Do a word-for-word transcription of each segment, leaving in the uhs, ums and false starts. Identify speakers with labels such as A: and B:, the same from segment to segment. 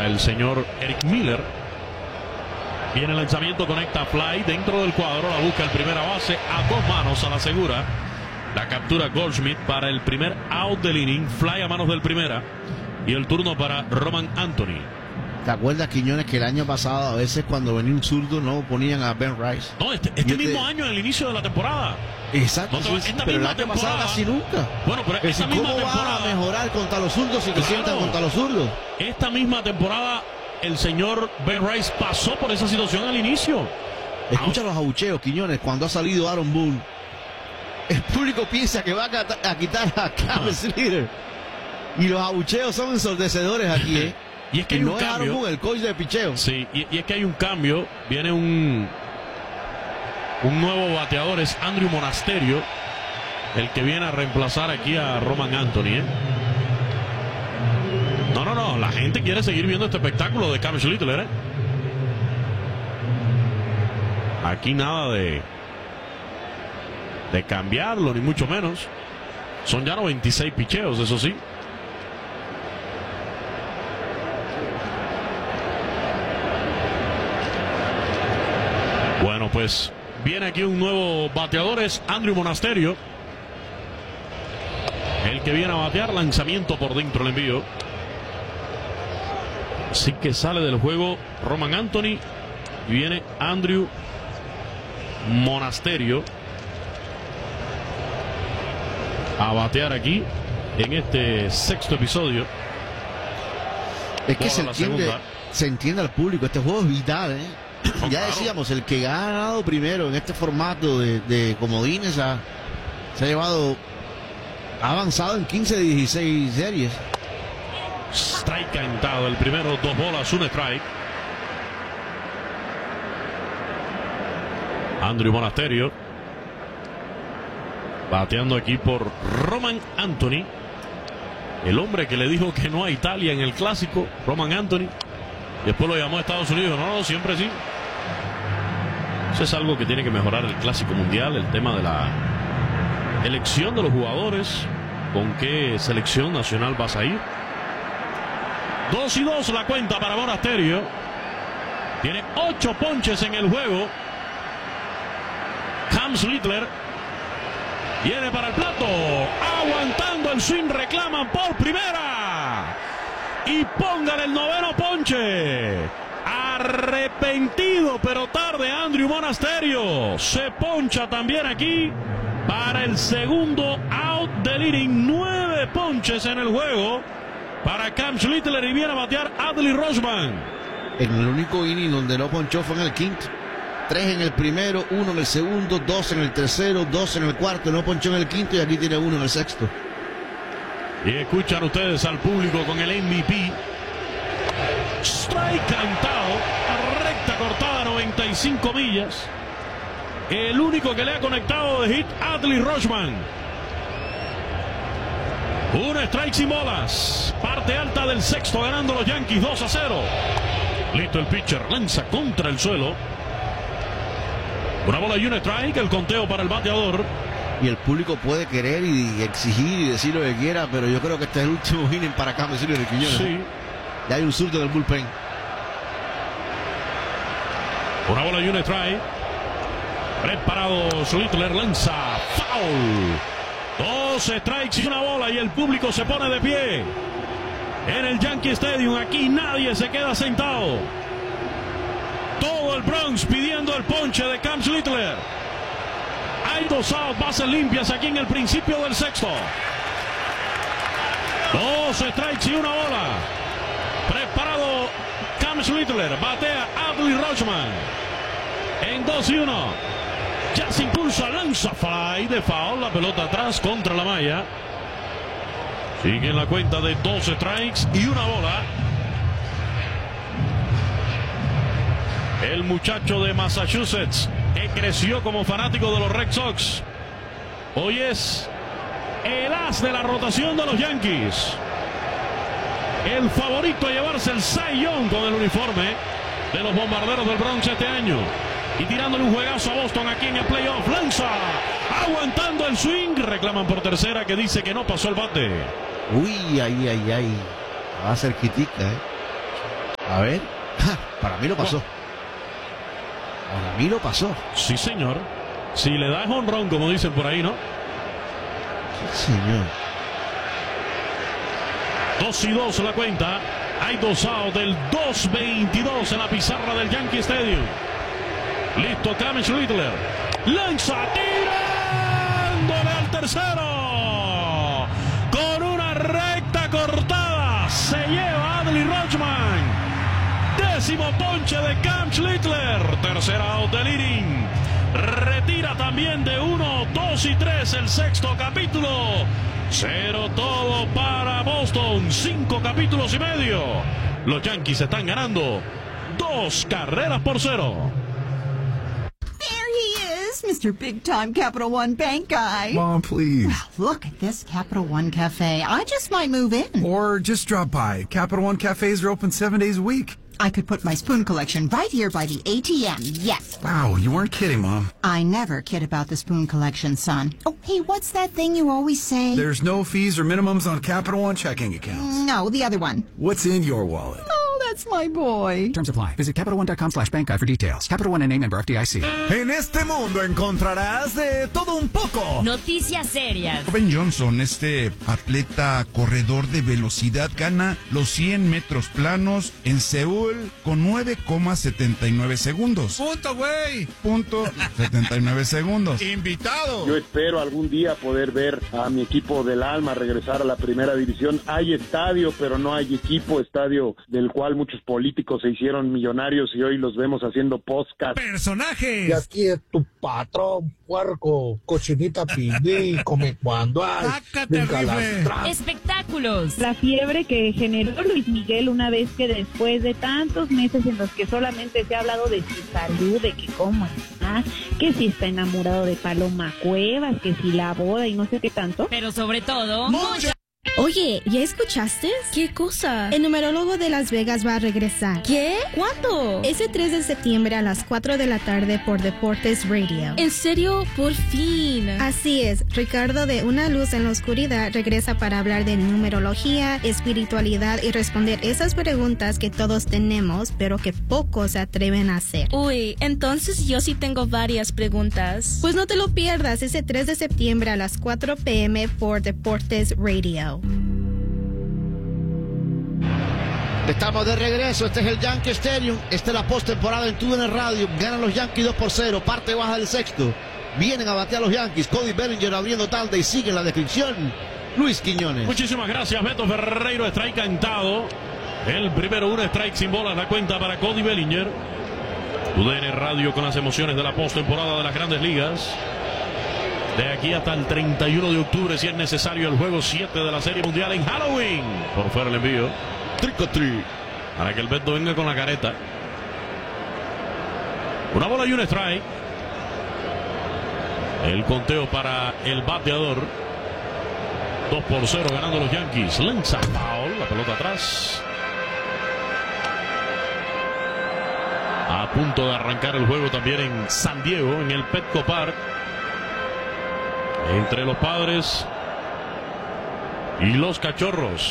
A: para el señor Eric Miller. Viene el lanzamiento, conecta fly dentro del cuadro, la busca el primera base a dos manos, a la segura. La captura Goldschmidt para el primer out del inning, fly a manos del primera. Y el turno para Roman Anthony.
B: ¿Te acuerdas, Quiñones, que el año pasado a veces cuando venía un zurdo no ponían a Ben Rice?
A: No, este, este
B: este...
A: mismo año, en el inicio de la temporada.
B: Exacto,
A: no te...
B: sí,
A: esta
B: pero el
A: misma
B: año
A: temporada...
B: pasado casi nunca.
A: Bueno, pero
B: es
A: esta
B: decir,
A: misma
B: ¿cómo
A: temporada...
B: va a mejorar contra los zurdos si te
A: claro.
B: sientan contra los zurdos?
A: Esta misma temporada, el señor Ben Rice pasó por esa situación al inicio.
B: Escucha los abucheos, Quiñones, cuando ha salido Aaron Boone. El público piensa que va a, a quitar a Cam Slater. Y los abucheos son ensordecedores aquí, ¿eh?
A: Y es que hay
B: no
A: un
B: es
A: cambio.
B: Aaron Boone, el coach de picheo.
A: Sí, y, y es que hay un cambio. Viene un un nuevo bateador, es Andrew Monasterio, el que viene a reemplazar aquí a Roman Anthony, ¿eh? No, no, no, la gente quiere seguir viendo este espectáculo de Cam Schlittler, ¿eh? Aquí nada de de cambiarlo, ni mucho menos. Son ya noventa y seis picheos, eso sí. Bueno, pues viene aquí un nuevo bateador, es Andrew Monasterio, el que viene a batear. Lanzamiento por dentro, el envío. Así que sale del juego Roman Anthony y viene Andrew Monasterio a batear aquí en este sexto episodio.
B: Es que se entiende, se entiende al público, este juego es vital, ¿eh?
A: Oh,
B: ya
A: claro.
B: decíamos, el que ha ganado primero en este formato de, de comodines ha, se ha llevado, ha avanzado en quince de dieciséis series.
A: Strike cantado, el primero, dos bolas, un strike. Andrew Monasterio bateando aquí por Roman Anthony, el hombre que le dijo que no a Italia en el clásico. Roman Anthony después lo llamó a Estados Unidos. No, no, siempre sí. Eso es algo que tiene que mejorar el clásico mundial, el tema de la elección de los jugadores, con qué selección nacional vas a ir. Dos y dos la cuenta para Monasterio. Tiene ocho ponches en el juego. Cam Schlittler viene para el plato, aguantando el swing, reclaman por primera y pongan el noveno ponche. Arrepentido pero tarde Andrew Monasterio, se poncha también aquí para el segundo out del inning. Nueve ponches en el juego para Cam Schlittler y viene a batear Adley Rutschman.
B: En el único inning donde no ponchó fue en el quinto. Tres en el primero, uno en el segundo, dos en el tercero, dos en el cuarto, no ponchó en el quinto y aquí tiene uno en el sexto.
A: Y escuchan ustedes al público con el M V P. Strike cantado, a recta cortada, noventa y cinco millas. El único que le ha conectado de hit, Adley Rutschman. Un strike sin bolas. Parte alta del sexto, ganando los Yankees dos a cero. Listo el pitcher, lanza contra el suelo. Una bola y un strike, el conteo para el bateador.
B: Y el público puede querer y exigir y decir lo que quiera, pero yo creo que este es el último inning para Cam Schlittler, Quiñones.
A: Sí.
B: Ya hay un surto en el bullpen.
A: Una bola y un strike. Preparado Schlittler, lanza, foul. Dos strikes y una bola y el público se pone de pie. En el Yankee Stadium, aquí nadie se queda sentado. Todo el Bronx pidiendo el ponche de Cam Schlittler. Hay dos outs, bases limpias aquí en el principio del sexto. Dos strikes y una bola. Preparado Cam Schlittler, batea Adley Rutschman. En dos y uno. Ya se impulsa, lanza fly de foul, la pelota atrás contra la malla. Sigue en la cuenta de dos strikes y una bola. El muchacho de Massachusetts, que creció como fanático de los Red Sox, hoy es el as de la rotación de los Yankees. El favorito a llevarse el Cy Young con el uniforme de los Bombarderos del Bronx este año. Y tirándole un juegazo a Boston aquí en el playoff. Lanza, aguantando el swing. Reclaman por tercera, que dice que no pasó el bate.
B: Uy, ay, ay, ay. Va a ser quitica, ¿eh? A ver. Para mí lo pasó. Para mí lo pasó.
A: Sí, señor. Si le da jonrón, como dicen por ahí, ¿no?
B: Sí, señor.
A: Dos y dos la cuenta. Hay dos outs del dos veintidós en la pizarra del Yankee Stadium. Listo, Cam Schlittler. Lanza, tirándole al tercero. Con una recta cortada. Se lleva Adley Rutschman. Décimo ponche de Cam Schlittler. Tercera out del inning. Retira también de uno, dos y tres el sexto capítulo. Cero todo para Boston. Cinco capítulos y medio. Los Yankees están ganando dos carreras por cero.
C: Mister Big Time Capital One Bank guy.
D: Mom, please.
C: Look at this Capital One Cafe. I just might move in.
D: Or just drop by. Capital One cafes are open seven days a week.
C: I could put my spoon collection right here by the A T M. Yes.
D: Wow, you weren't kidding, Mom.
C: I never kid about the spoon collection, son. Oh, hey, what's that thing you always say?
D: There's no fees or minimums on Capital One checking accounts.
C: No, the other one.
D: What's in your wallet?
C: Oh, that's my boy.
E: Terms apply. Visit Capital One dot com slash bank guide for details. Capital One N A member F D I C.
F: En este mundo encontrarás de todo un poco.
G: Noticias serias.
H: Ben Johnson, este atleta corredor de velocidad, gana los cien metros planos en Seúl con nueve coma setenta y nueve segundos.
F: Punto, güey.
H: Punto setenta y nueve segundos.
F: Invitado.
I: Yo espero algún día poder ver a mi equipo del alma regresar a la primera división. Hay estadio, pero no hay equipo. Estadio del cual muchos políticos se hicieron millonarios y hoy los vemos haciendo podcast.
F: Personajes.
J: Y aquí es tu patrón, puerco, cochinita pibil, come cuando hay.
G: Espectáculos.
K: La fiebre que generó Luis Miguel una vez que después de tantos meses en los que solamente se ha hablado de su salud, de que cómo está, que si está enamorado de Paloma Cuevas, que si la boda y no sé qué tanto.
G: Pero sobre todo, mucha.
L: Oye, ¿ya escuchaste?
M: ¿Qué cosa?
L: El numerólogo de Las Vegas va a regresar.
M: ¿Qué? ¿Cuándo?
L: Ese tres de septiembre a las cuatro de la tarde por Deportes Radio.
M: ¿En serio? Por fin.
L: Así es, Ricardo de Una Luz en la Oscuridad regresa para hablar de numerología, espiritualidad y responder esas preguntas que todos tenemos, pero que pocos se atreven a hacer.
M: Uy, entonces yo sí tengo varias preguntas.
L: Pues no te lo pierdas ese tres de septiembre a las cuatro p m por Deportes Radio.
B: Estamos de regreso, este es el Yankee Stadium, esta es la postemporada en T V N Radio, ganan los Yankees dos por cero, parte baja del sexto, vienen a batear los Yankees, Cody Bellinger abriendo tarde y sigue la descripción, Luis Quiñones.
A: Muchísimas gracias, Beto Ferreiro, strike cantado, el primero, un strike sin bolas, la cuenta para Cody Bellinger. T V N Radio con las emociones de la postemporada de las Grandes Ligas. De aquí hasta el treinta y uno de octubre, si es necesario, el juego siete de la Serie Mundial en Halloween. Por fuera el envío. Trick or treat. Para que el Beto venga con la careta. Una bola y un strike. El conteo para el bateador. dos por cero ganando los Yankees. Lanza foul, la pelota atrás. A punto de arrancar el juego también en San Diego, en el Petco Park. Entre los Padres y los Cachorros.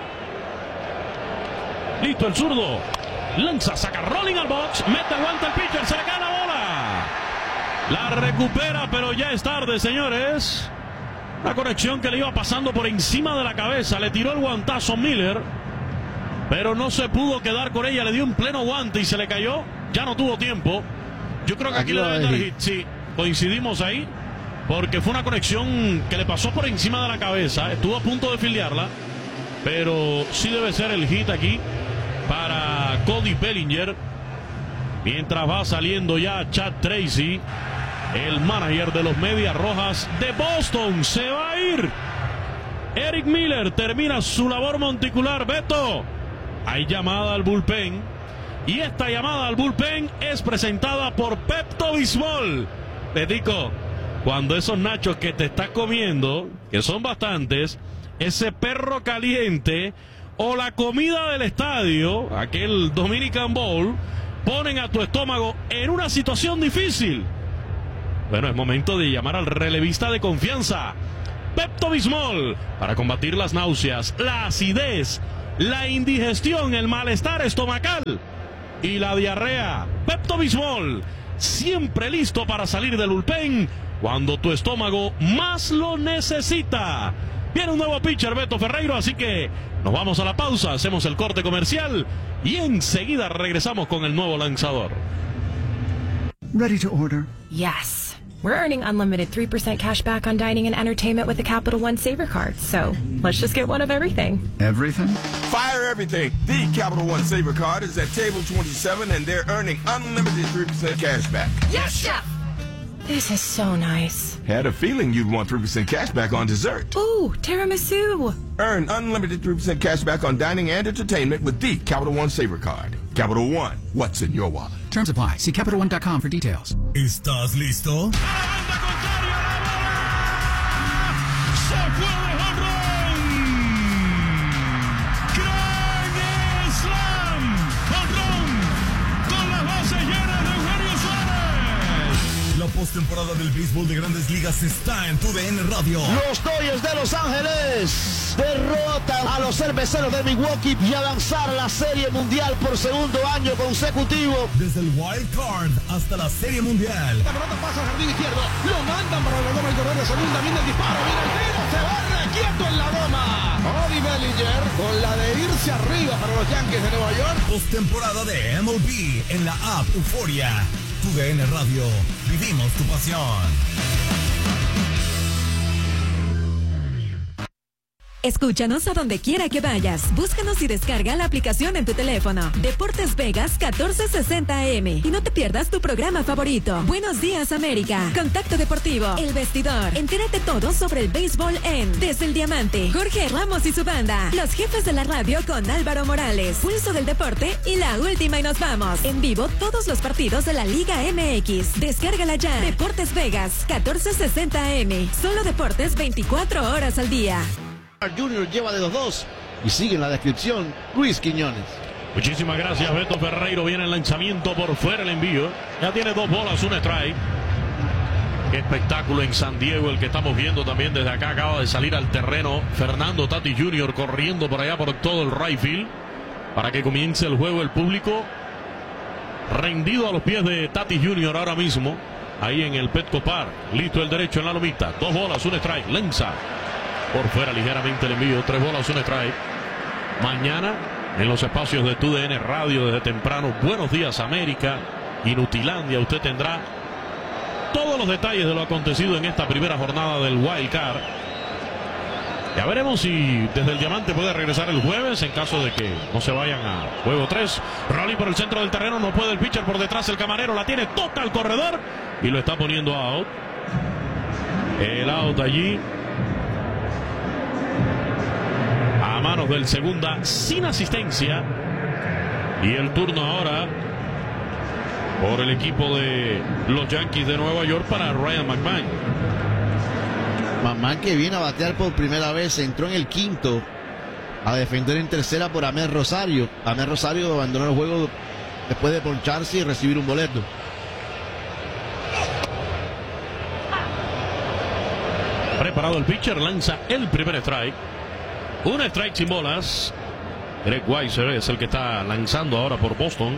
A: Listo el zurdo. Lanza, saca rolling al box. Mete, aguanta el pitcher. Se le cae la bola. La recupera, pero ya es tarde, señores. La conexión que le iba pasando por encima de la cabeza. Le tiró el guantazo Miller, pero no se pudo quedar con ella. Le dio un pleno guante y se le cayó. Ya no tuvo tiempo. Yo creo que aquí, aquí le deben dar hit. Sí, coincidimos ahí. Porque fue una conexión que le pasó por encima de la cabeza. Estuvo a punto de fildearla. Pero sí debe ser el hit aquí para Cody Bellinger. Mientras va saliendo ya Chad Tracy, el manager de los Medias Rojas de Boston. Se va a ir. Eric Miller termina su labor monticular. Beto, hay llamada al bullpen. Y esta llamada al bullpen es presentada por Pepto-Bismol. Betico, cuando esos nachos que te estás comiendo, que son bastantes, ese perro caliente o la comida del estadio, aquel Dominican Bowl, ponen a tu estómago en una situación difícil. Bueno, es momento de llamar al relevista de confianza, Pepto-Bismol, para combatir las náuseas, la acidez la indigestión, el malestar estomacal y la diarrea. Pepto-Bismol, siempre listo para salir del bullpen cuando tu estómago más lo necesita. Viene un nuevo pitcher, Beto Ferreiro, así que nos vamos a la pausa, hacemos el corte comercial y enseguida regresamos con el nuevo lanzador.
D: Ready to order.
N: Yes. We're earning unlimited three percent cash back on dining and entertainment with the Capital One Saver Card. So let's just get one of everything.
D: Everything?
O: Fire everything. The Capital One Saver Card is at table twenty-seven and they're earning unlimited three percent cash back.
N: Yes, Chef! This is so nice.
O: Had a feeling you'd want three percent cash back on dessert.
N: Ooh, tiramisu.
O: Earn unlimited three percent cash back on dining and entertainment with the Capital One Saver Card. Capital One, what's in your wallet?
E: Terms apply. See Capital One dot com for details.
P: ¿Estás listo?
A: ¡Se fue de jonrón! ¡Gran slam! ¡Jonrón! Con las bases llenas de Eugenio Suárez.
P: La postemporada del béisbol de Grandes Ligas está en tu D N Radio.
B: Los Dodgers de Los Ángeles derrotan a los cerveceros de Milwaukee y avanzar a la Serie Mundial por segundo año consecutivo.
P: Desde el Wild Card hasta la Serie Mundial.
F: La pelota pasa al jardín izquierdo, lo mandan para la goma y correr de segunda, viene el disparo, viene el tiro, se va requieto en la goma. Cody Bellinger con la de irse arriba para los Yankees de Nueva York.
P: Postemporada de M L B en la app Euforia. Tu D N Radio, vivimos tu pasión.
Q: Escúchanos a donde quiera que vayas. Búscanos y descarga la aplicación en tu teléfono. Deportes Vegas catorce sesenta A M. Y no te pierdas tu programa favorito. Buenos días, América. Contacto Deportivo. El Vestidor. Entérate todo sobre el béisbol en Desde el Diamante. Jorge Ramos y su banda. Los jefes de la radio con Álvaro Morales. Pulso del deporte y la última y nos vamos. En vivo todos los partidos de la Liga M X. Descárgala ya. Deportes Vegas catorce sesenta A M. Solo deportes veinticuatro horas al día.
B: Junior lleva de dos dos y sigue en la descripción Luis Quiñones.
A: Muchísimas gracias, Beto Ferreiro. Viene el lanzamiento por fuera, el envío. Ya tiene dos bolas, un strike. Qué espectáculo en San Diego el que estamos viendo también desde acá. Acaba de salir al terreno Fernando Tatis junior corriendo por allá por todo el right field para que comience el juego. El público rendido a los pies de Tatis junior ahora mismo, ahí en el Petco Park. Listo el derecho en la lomita. Dos bolas, un strike. Lanza por fuera ligeramente el envío. Tres bolas, un strike. Mañana en los espacios de Tu D N Radio desde temprano. Buenos días, América. Inutilandia. Usted tendrá todos los detalles de lo acontecido en esta primera jornada del Wild Card. Ya veremos si desde el Diamante puede regresar el jueves en caso de que no se vayan a juego tres. Rally por el centro del terreno. No puede el pitcher por detrás. El camarero la tiene. Toca al corredor y lo está poniendo out. El out allí a manos del segunda sin asistencia. Y el turno ahora por el equipo de los Yankees de Nueva York para Ryan McMahon.
B: McMahon, que viene a batear por primera vez, entró en el quinto a defender en tercera por Amel Rosario. Amel Rosario abandonó el juego después de poncharse y recibir un boleto.
A: Preparado el pitcher, lanza el primer strike. Un strike sin bolas. Greg Weiser es el que está lanzando ahora por Boston.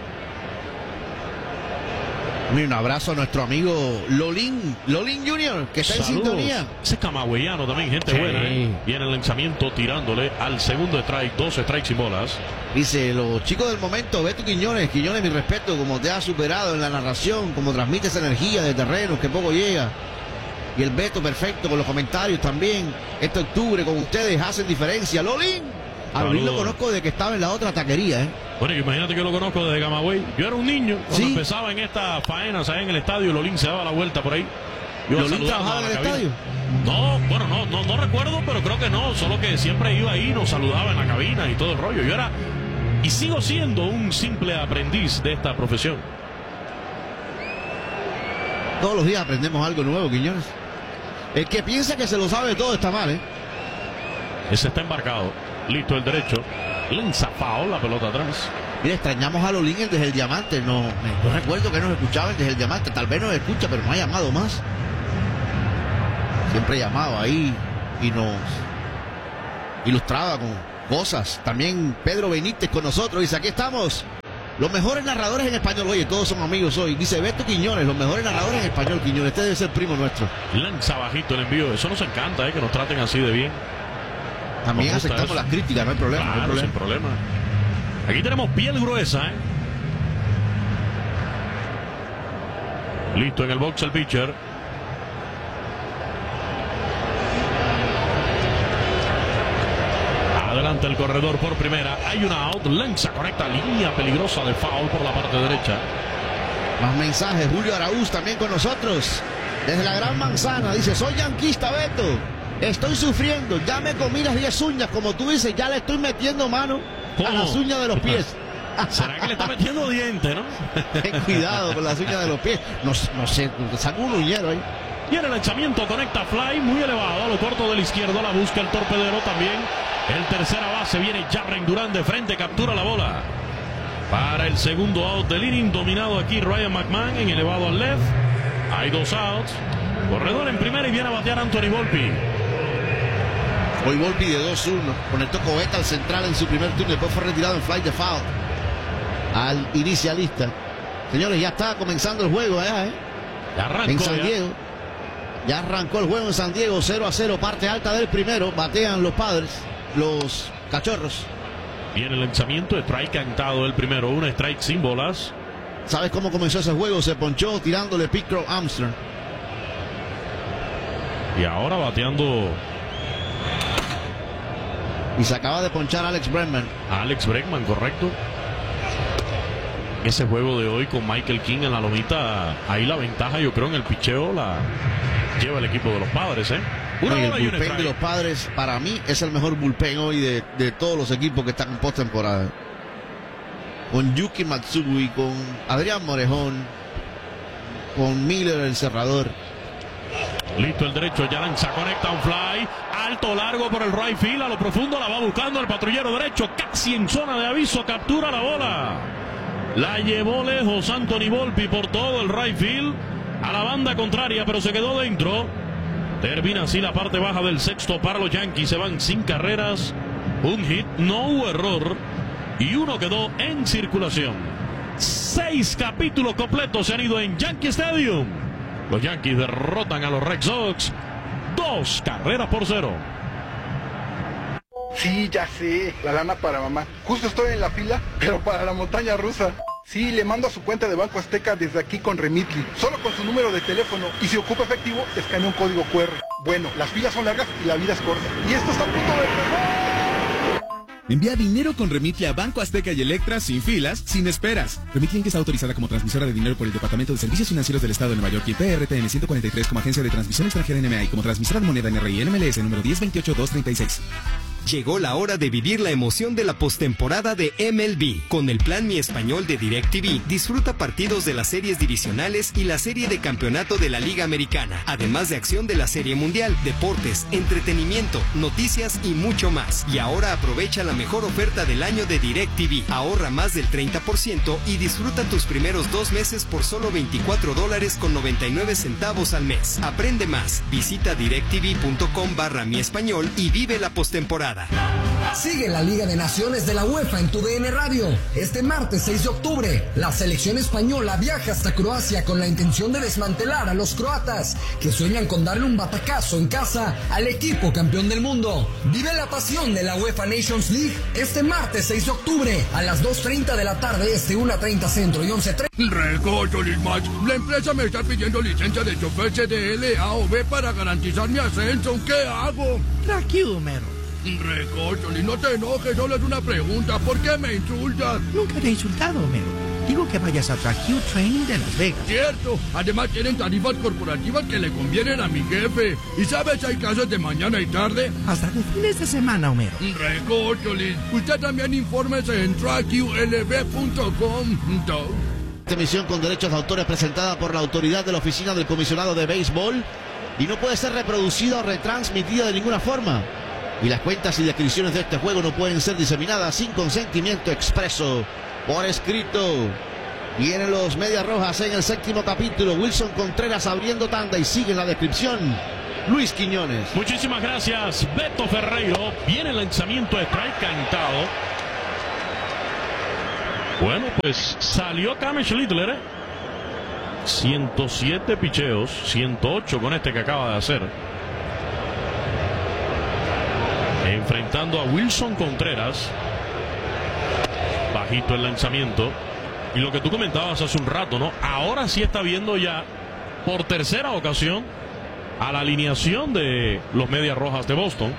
B: Un abrazo a nuestro amigo Lolín, Lolín junior, que está
A: Saludos.
B: en sintonía.
A: Ese camagüeyano también, gente
B: Sí.
A: buena. ¿eh? Viene el lanzamiento tirándole al segundo strike, dos strikes sin bolas.
B: Dice, los chicos del momento, Beto Quiñones, Quiñones, mi respeto, como te has superado en la narración, como transmites energía de terrenos que poco llega. Y el Beto perfecto con los comentarios también. Este octubre con ustedes hacen diferencia. Lolín. A Lolín lo conozco desde que estaba en la otra taquería, ¿eh?
A: Bueno, imagínate que yo lo conozco desde Camagüey. Yo era un niño cuando
B: ¿Sí?
A: empezaba en estas faenas allá en el estadio. Lolín se daba la vuelta por ahí. Iba
B: ¿Lolín
A: saludando
B: trabajaba
A: a la
B: en el
A: cabina.
B: estadio?
A: No, bueno, no, no, no recuerdo, pero creo que no. Solo que siempre iba ahí, nos saludaba en la cabina y todo el rollo. Yo era y sigo siendo un simple aprendiz de esta profesión.
B: Todos los días aprendemos algo nuevo, Quiñones. El que piensa que se lo sabe todo está mal, ¿eh?
A: Ese está embarcado. Listo el derecho. Lanza foul, la pelota atrás.
B: Mira, extrañamos a Lolín desde el Diamante. No, no recuerdo que nos escuchaban desde el Diamante. Tal vez nos escucha, pero no ha llamado más. Siempre llamaba ahí y nos ilustraba con, cosas. También Pedro Benítez con nosotros. Dice, aquí estamos. Los mejores narradores en español. Oye, todos somos amigos hoy. Dice Beto Quiñones, los mejores narradores en español. Quiñones, este debe ser primo nuestro.
A: Lanza bajito el envío. Eso nos encanta, ¿eh? Que nos traten así de bien.
B: También aceptamos eso. Las críticas, no hay problema.
A: Claro,
B: no hay problema.
A: sin problema. Aquí tenemos piel gruesa, ¿eh? Listo en el box el pitcher. Adelante el corredor por primera. Hay una out. Lanza conecta línea peligrosa de foul por la parte derecha.
B: Más mensajes. Julio Araúz también con nosotros. Desde la Gran Manzana. Dice, soy yanquista, Beto. Estoy sufriendo. Ya me comí las diez uñas. Como tú dices, ya le estoy metiendo mano
A: ¿Cómo?
B: a las uñas de los pies.
A: ¿Será que le está metiendo diente, no?
B: Ten cuidado con las uñas de los pies. No, no sé, saca un uñero ahí.
A: Y en el lanzamiento conecta fly muy elevado a lo corto del izquierdo. La busca el torpedero también. El tercera base viene Jarren Durán de frente, captura la bola. Para el segundo out del inning, dominado aquí Ryan McMahon en elevado al left. Hay dos outs. Corredor en primera y viene a batear Anthony Volpi.
B: Hoy Volpi de dos uno. Conectó Covetta al central en su primer turno. Después fue retirado en fly de foul al inicialista. Señores, ya está comenzando el juego allá, ¿eh?
A: Ya arrancó,
B: en San
A: ya.
B: Diego. Ya arrancó el juego en San Diego, cero a cero, parte alta del primero. Batean los Padres, los Cachorros.
A: Viene el lanzamiento, strike cantado el primero, un strike sin bolas.
B: ¿Sabes cómo comenzó ese juego? Se ponchó tirándole Pete Crow Armstrong.
A: Y ahora bateando.
B: Y se acaba de ponchar Alex Bregman.
A: Alex Bregman, correcto. Ese juego de hoy con Michael King en la lomita, ahí la ventaja, yo creo, en el picheo la lleva el equipo de los Padres, ¿eh?
B: Una Oye, el bullpen de los Padres, para mí, es el mejor bullpen hoy de, de todos los equipos que están en postemporada. Con Yuki Matsui, con Adrián Morejón, con Miller, el cerrador.
A: Listo el derecho, ya lanza, conecta un fly, alto, largo por el right field, a lo profundo la va buscando el patrullero derecho, casi en zona de aviso, captura la bola. La llevó lejos Anthony Volpi por todo el right field, a la banda contraria, pero se quedó dentro. Termina así la parte baja del sexto para los Yankees. Se van sin carreras, un hit, no hubo error y uno quedó en circulación. Seis capítulos completos se han ido en Yankee Stadium. Los Yankees derrotan a los Red Sox dos carreras por cero.
R: Sí, ya sé, la lana para mamá. Justo estoy en la fila, pero para la montaña rusa. Sí, le mando a su cuenta de Banco Azteca desde aquí con Remitly, solo con su número de teléfono, y si ocupa efectivo, escanea un código cu erre. Bueno, las filas son largas y la vida es corta. Y esto está a punto de...
S: Envía dinero con Remitly a Banco Azteca y Electra sin filas, sin esperas. Remitly Inc está autorizada como transmisora de dinero por el Departamento de Servicios Financieros del Estado de Nueva York y P R T N ciento cuarenta y tres como agencia de transmisión extranjera N M A y como transmisora de moneda N R I y N M L S número diez veintiocho dos treinta y seis.
T: Llegó la hora de vivir la emoción de la postemporada de M L B. Con el plan Mi Español de DirecTV, disfruta partidos de las series divisionales y la serie de campeonato de la Liga Americana, además de acción de la Serie Mundial, deportes, entretenimiento, noticias y mucho más. Y ahora aprovecha la mejor oferta del año de DirecTV. Ahorra más del treinta por ciento y disfruta tus primeros dos meses por solo veinticuatro dólares con noventa y nueve centavos al mes. Aprende más. Visita directv.com barra Mi Español y vive la postemporada.
U: Sigue la Liga de Naciones de la UEFA en tu D N Radio. Este martes seis de octubre, la selección española viaja hasta Croacia con la intención de desmantelar a los croatas, que sueñan con darle un batacazo en casa al equipo campeón del mundo. Vive la pasión de la UEFA Nations League este martes seis de octubre a las dos treinta de la tarde este, una treinta centro y once treinta.
V: Recocho, Lismach. La empresa me está pidiendo licencia de chofer C D L, A o B para garantizar mi ascenso. ¿Qué hago?
W: Tranquilo, mero.
V: Recócholi, no te enojes, solo es una pregunta. ¿Por qué me insultas?
W: Nunca te he insultado, Homero. Digo que vayas a Track Training de Las Vegas.
V: Cierto. Además tienen tarifas corporativas que le convienen a mi jefe. ¿Y sabes, hay clases de mañana y tarde?
W: Hasta de fines de semana, Homero.
V: Recócholi, usted también infórmese en track U L B punto com.
B: Esta emisión con derechos de autor es presentada por la autoridad de la Oficina del Comisionado de Béisbol y no puede ser reproducida o retransmitida de ninguna forma. Y las cuentas y descripciones de este juego no pueden ser diseminadas sin consentimiento expreso por escrito. Vienen los Medias Rojas en el séptimo capítulo. Wilson Contreras abriendo tanda y sigue en la descripción Luis Quiñones.
A: Muchísimas gracias, Beto Ferreiro. Viene el lanzamiento de strike cantado. Bueno, pues salió Kamesh Littler, ¿eh? ciento siete picheos, ciento ocho con este que acaba de hacer. Enfrentando a Wilson Contreras. Bajito el lanzamiento. Y lo que tú comentabas hace un rato, ¿no? Ahora sí está viendo ya por tercera ocasión a la alineación de los Medias Rojas de Boston.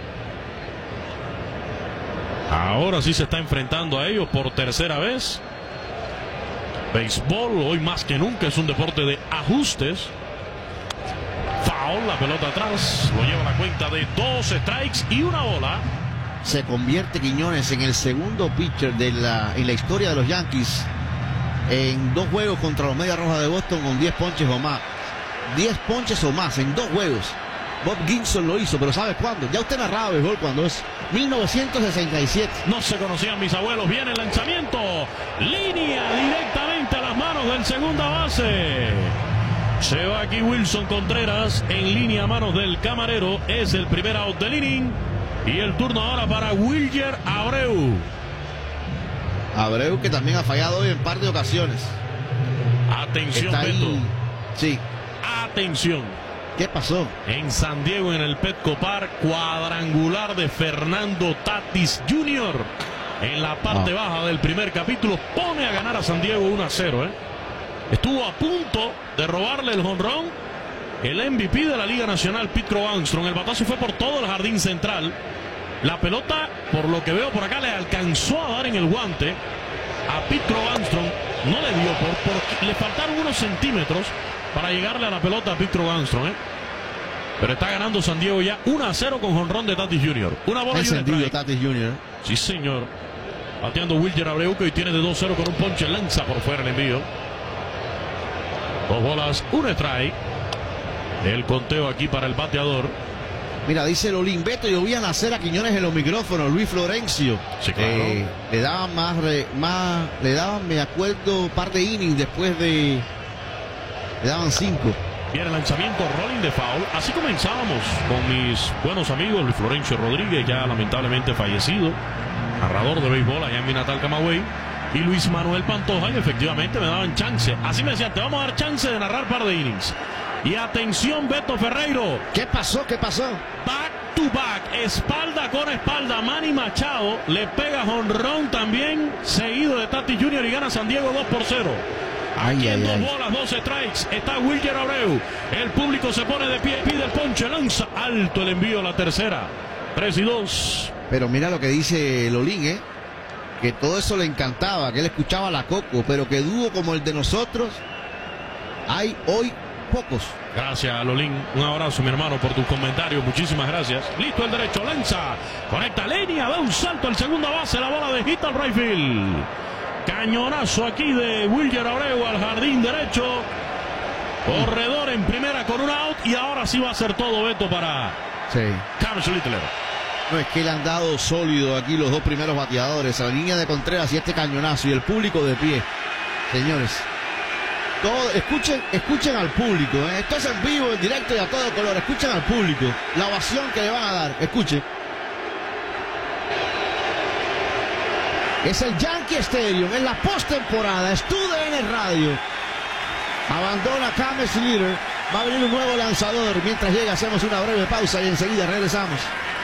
A: Ahora sí se está enfrentando a ellos por tercera vez. Béisbol hoy más que nunca es un deporte de ajustes. Foul, la pelota atrás, lo lleva a la cuenta de dos strikes y una bola.
B: Se convierte Quiñones en el segundo pitcher de la, en la historia de los Yankees en dos juegos contra los Medias Rojas de Boston con diez ponches o más. diez ponches o más en dos juegos. Bob Gibson lo hizo, pero ¿sabes cuándo? Ya usted narraba béisbol cuando es mil novecientos sesenta y siete.
A: No se conocían mis abuelos. Viene el lanzamiento. Línea directamente a las manos del segunda base. Se va aquí Wilson Contreras en línea a manos del camarero. Es el primer out del inning. Y el turno ahora para Wilyer Abreu.
B: Abreu que también ha fallado hoy en par de ocasiones.
A: Atención,
B: Está
A: Beto.
B: ahí. Sí.
A: Atención.
B: ¿Qué pasó?
A: En San Diego, en el Petco Park, cuadrangular de Fernando Tatis junior En la parte
B: Oh.
A: baja del primer capítulo, pone a ganar a San Diego uno a cero. ¿eh? Estuvo a punto de robarle el jonrón el M V P de la Liga Nacional, Pete Crow Armstrong. El batazo fue por todo el jardín central. La pelota, por lo que veo por acá, le alcanzó a dar en el guante a Pete Crow Armstrong. No le dio, por, por, le faltaron unos centímetros para llegarle a la pelota a Pete Crow Armstrong. ¿eh? Pero está ganando San Diego ya uno a cero con jonrón de Tatis junior Una bola y un strike.
B: Tatis junior
A: Sí, señor. Bateando Wilyer Abreu, que hoy tiene de dos cero con un ponche. Lanza por fuera el envío. Dos bolas, un strike. El conteo aquí para el bateador.
B: Mira, dice Lolín, Beto, yo vi a nacer a Quiñones en los micrófonos, Luis Florencio.
A: Sí, claro.
B: Eh, le daban más, re, más, le daban, me acuerdo, un par de innings después de... Le daban cinco.
A: Viene el lanzamiento, rolling de foul. Así comenzábamos con mis buenos amigos, Luis Florencio Rodríguez, ya lamentablemente fallecido, narrador de béisbol allá en mi natal Camagüey, y Luis Manuel Pantoja, y efectivamente me daban chance. Así me decían, te vamos a dar chance de narrar par de innings. Y atención, Beto Ferreiro.
B: ¿Qué pasó? ¿Qué pasó?
A: Back to back, espalda con espalda. Manny Machado le pega jonrón también, seguido de Tatis junior y gana San Diego dos por cero. Aquí
B: Ay,
A: en
B: ay,
A: dos
B: ay.
A: bolas, dos strikes, está Wilyer Abreu. El público se pone de pie, pide el ponche, lanza alto el envío a la tercera. tres y dos.
B: Pero mira lo que dice Lolín, ¿eh? Que todo eso le encantaba, que él escuchaba la Coco, pero que dúo como el de nosotros hay hoy pocos.
A: Gracias, Lolín. Un abrazo, mi hermano, por tus comentarios. Muchísimas gracias. Listo el derecho, lanza. Conecta línea, da un salto al segunda base. La bola de hit al right field. Cañonazo aquí de Wilyer Abreu al jardín derecho. Corredor en primera con un out. Y ahora sí va a ser todo, Beto, para
B: Sí.
A: Kamesh Littler.
B: No, es que le han dado sólido aquí los dos primeros bateadores, a la línea de Contreras y este cañonazo y el público de pie. Señores, todo, escuchen, escuchen al público, ¿eh? Esto es en vivo, en directo y a todo color. Escuchen al público, la ovación que le van a dar. Escuchen. Es el Yankee Stadium, en la postemporada, es T D N Radio. Abandona Kamesh Littler, va a venir un nuevo lanzador. Mientras llega, hacemos una breve pausa y enseguida regresamos.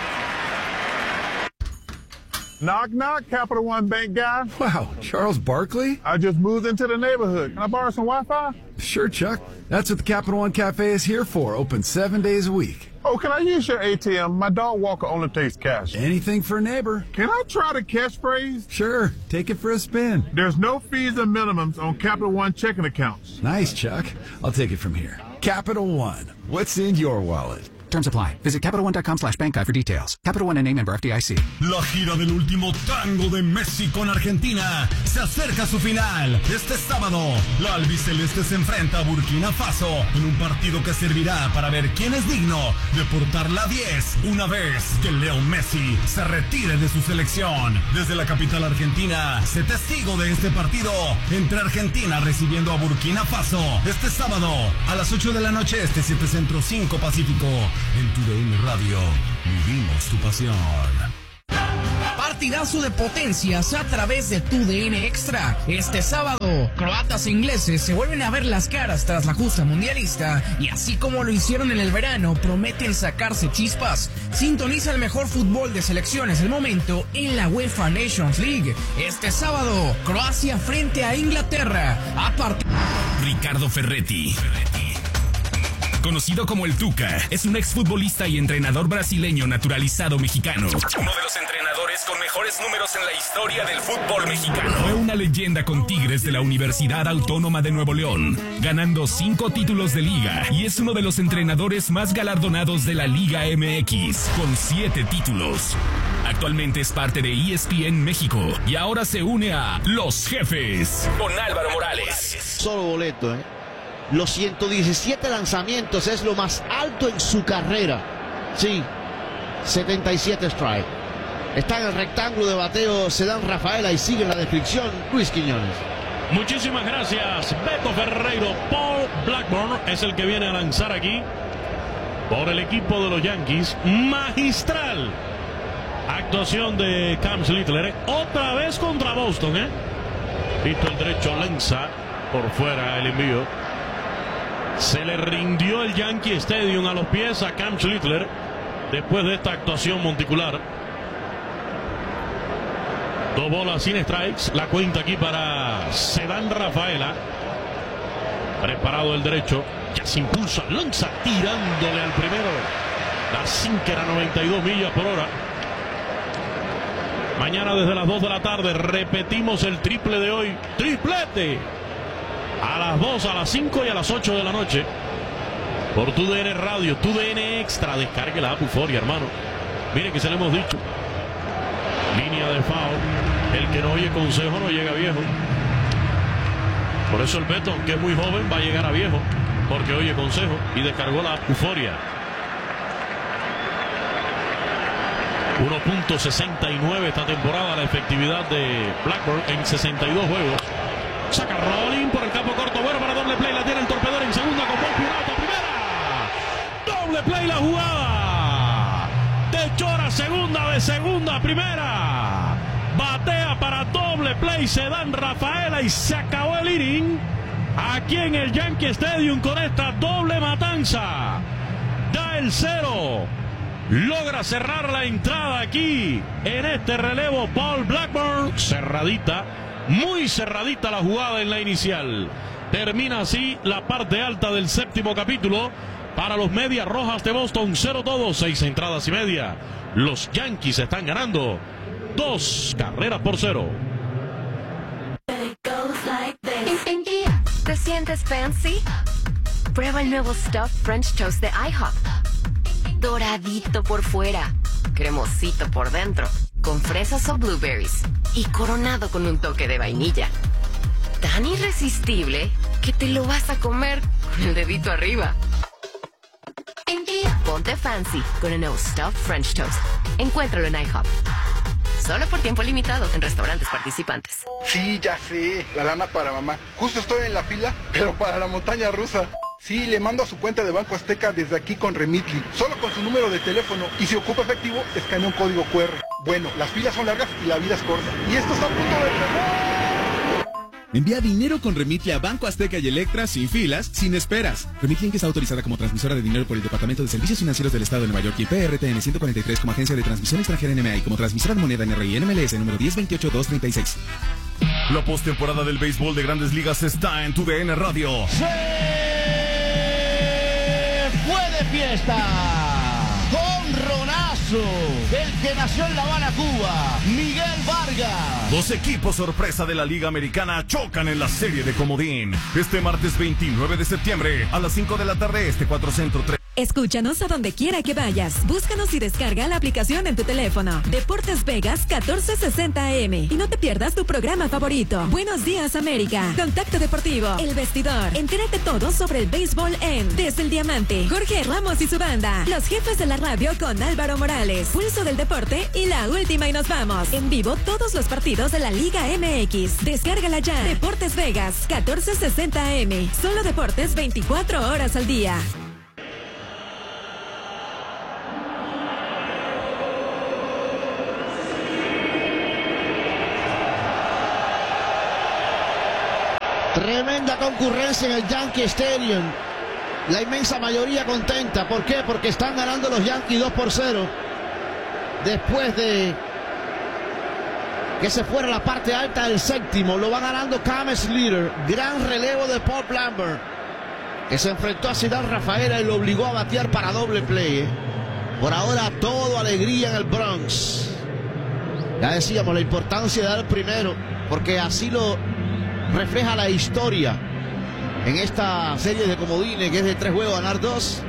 C: Knock, knock, Capital One Bank guy.
D: Wow, Charles Barkley?
C: I just moved into the neighborhood. Can I borrow some Wi-Fi?
D: Sure, Chuck. That's what the Capital One Cafe is here for, open seven days a week.
C: Oh, can I use your A T M? My dog Walker only takes cash.
D: Anything for a neighbor.
C: Can I try the catchphrase?
D: Sure, take it for a spin.
C: There's no fees and minimums on Capital One checking accounts.
D: Nice, Chuck. I'll take it from here. Capital One, what's in your wallet?
E: Terms apply. Visit CapitalOne.com slash bank guide for details. Capital One N A member F D I C.
P: La gira del último tango de Messi con Argentina se acerca a su final. Este sábado, la albiceleste se enfrenta a Burkina Faso en un partido que servirá para ver quién es digno de portar la diez una vez que Leo Messi se retire de su selección. Desde la capital argentina, sé testigo de este partido entre Argentina recibiendo a Burkina Faso. Este sábado, a las ocho de la noche este, siete Centro, cinco Pacífico, En tu D N Radio, vivimos tu pasión.
U: Partidazo de potencias a través de tu D N Extra. Este sábado, croatas e ingleses se vuelven a ver las caras tras la justa mundialista y así como lo hicieron en el verano, prometen sacarse chispas. Sintoniza el mejor fútbol de selecciones del momento en la UEFA Nations League. Este sábado, Croacia frente a Inglaterra. A part-
H: Ricardo Ferretti. Conocido como el Tuca, es un exfutbolista y entrenador brasileño naturalizado mexicano. Uno de los entrenadores con mejores números en la historia del fútbol mexicano. Fue una leyenda con Tigres de la Universidad Autónoma de Nuevo León, ganando cinco títulos de liga, y es uno de los entrenadores más galardonados de la Liga M X, con siete títulos. Actualmente es parte de E S P N México y ahora se une a Los Jefes con Álvaro Morales.
B: Solo boleto, ¿eh? Los ciento diecisiete lanzamientos es lo más alto en su carrera. Sí, setenta y siete strike. Está en el rectángulo de bateo Sedán Rafaela y sigue en la descripción Luis Quiñones.
A: Muchísimas gracias, Beto Ferreiro. Paul Blackburn es el que viene a lanzar aquí por el equipo de los Yankees. Magistral actuación de Cam Littler, otra vez contra Boston, ¿eh? Visto el derecho, lanza por fuera el envío. Se le rindió el Yankee Stadium a los pies a Cam Littler después de esta actuación monticular. Dos bolas sin strikes. La cuenta aquí para Sedán Rafaela. Preparado el derecho. Ya se impulsa. Lanza tirándole al primero. La sinker a noventa y dos millas por hora. Mañana desde las dos de la tarde repetimos el triple de hoy. ¡Triplete! A las dos, a las cinco y a las ocho de la noche. Por tu D N Radio, tu D N Extra. Descargue la app Euforia, hermano. Miren que se le hemos dicho. Línea de foul. El que no oye consejo no llega viejo. Por eso el Beto, que es muy joven, va a llegar a viejo. Porque oye consejo y descargó la app Euforia. uno punto sesenta y nueve esta temporada la efectividad de Blackburn en sesenta y dos juegos. Saca Rolling por el campo corto, bueno para doble play, la tiene el torpedor en segunda con Paul Pirata, primera. Doble play la jugada. De Chora, segunda, de segunda a primera. Batea para doble play, Sedán Rafaela y se acabó el inning. Aquí en el Yankee Stadium con esta doble matanza. Da el cero. Logra cerrar la entrada aquí en este relevo Paul Blackburn. Cerradita. Muy cerradita la jugada en la inicial. Termina así la parte alta del séptimo capítulo para los Medias Rojas de Boston. Cero todo, seis entradas y media. Los Yankees están ganando dos carreras por cero.
I: ¿Te sientes fancy? Prueba el nuevo Stuffed French Toast de IHOP. Doradito por fuera, cremosito por dentro, con fresas o blueberries y coronado con un toque de vainilla. Tan irresistible que te lo vas a comer con el dedito arriba. Ponte fancy con el nuevo Stuffed French Toast. Encuéntralo en IHOP. Solo por tiempo limitado en restaurantes participantes.
R: Sí, ya sé, la lana para mamá. Justo estoy en la fila, pero para la montaña rusa. Sí, le mando a su cuenta de Banco Azteca desde aquí con Remitly. Solo con su número de teléfono. Y si ocupa efectivo, escanea un código cu erre. Bueno, las filas son largas y la vida es corta. Y esto está a punto de terminar.
S: Envía dinero con Remitly a Banco Azteca y Electra sin filas, sin esperas. Remitly, que está autorizada como transmisora de dinero por el Departamento de Servicios Financieros del Estado de Nueva York y P R T N ciento cuarenta y tres como agencia de transmisión extranjera N M A y como transmisora de moneda N R I N M L S número diez veintiocho dos treinta y seis.
P: La postemporada del béisbol de Grandes Ligas está en tu D N Radio.
B: ¡Sí! ¡Fue de fiesta! ¡Jonronazo! El que nació en La Habana, Cuba, Miguel Vargas.
P: Dos equipos sorpresa de la Liga Americana chocan en la serie de comodín. Este martes veintinueve de septiembre a las cinco de la tarde, este cuatro Centro tres.
Q: Escúchanos a donde quiera que vayas. Búscanos y descarga la aplicación en tu teléfono. Deportes Vegas catorce sesenta A M. Y no te pierdas tu programa favorito. Buenos días, América. Contacto Deportivo. El Vestidor. Entérate todo sobre el béisbol en Desde el Diamante. Jorge Ramos y su banda. Los Jefes de la Radio con Álvaro Morales. Pulso del Deporte y la última y nos vamos. En vivo todos los partidos de la Liga M X. Descárgala ya. Deportes Vegas catorce sesenta A M. Solo deportes veinticuatro horas al día.
B: Tremenda concurrencia en el Yankee Stadium. La inmensa mayoría contenta. ¿Por qué? Porque están ganando los Yankees dos por cero. Después de que se fuera la parte alta del séptimo, lo va ganando Cam Slater. Gran relevo de Paul Lambert, que se enfrentó a Zidane Rafaela y lo obligó a batear para doble play. ¿eh? Por ahora todo alegría en el Bronx. Ya decíamos la importancia de dar primero, porque así lo refleja la historia en esta serie de comodines, que es de tres juegos ganar dos.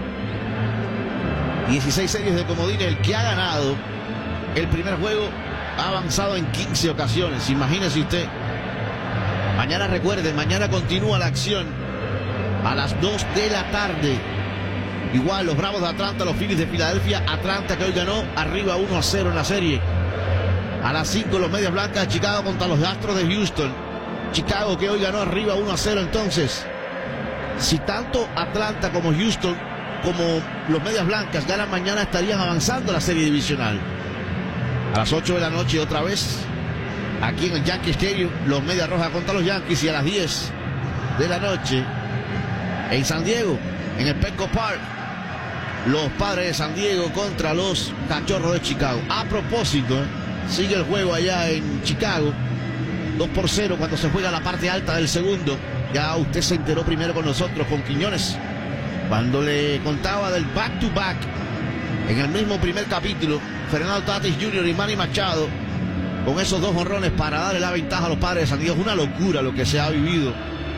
B: dieciséis series de comodines. El que ha ganado el primer juego ha avanzado en quince ocasiones. Imagínese usted. Mañana, recuerden, mañana continúa la acción a las dos de la tarde. Igual los Bravos de Atlanta, los Phillies de Filadelfia. Atlanta, que hoy ganó, arriba uno a cero en la serie. A las cinco los Medias Blancas de Chicago contra los Astros de Houston. Chicago, que hoy ganó, arriba uno a cero. Entonces, si tanto Atlanta como Houston como los Medias Blancas ganan mañana, estarían avanzando la serie divisional. A las ocho de la noche otra vez, aquí en el Yankee Stadium, los Medias Rojas contra los Yankees. Y a las diez de la noche, en San Diego, en el Petco Park, los Padres de San Diego contra los Cachorros de Chicago. A propósito, ¿eh? sigue el juego allá en Chicago, dos por cero cuando se juega la parte alta del segundo. Ya usted se enteró primero con nosotros, con Quiñones, cuando le contaba del back-to-back en el mismo primer capítulo. Fernando Tatis junior y Manny Machado con esos dos jonrones para darle la ventaja a los Padres de San Diego. Es una locura lo que se ha vivido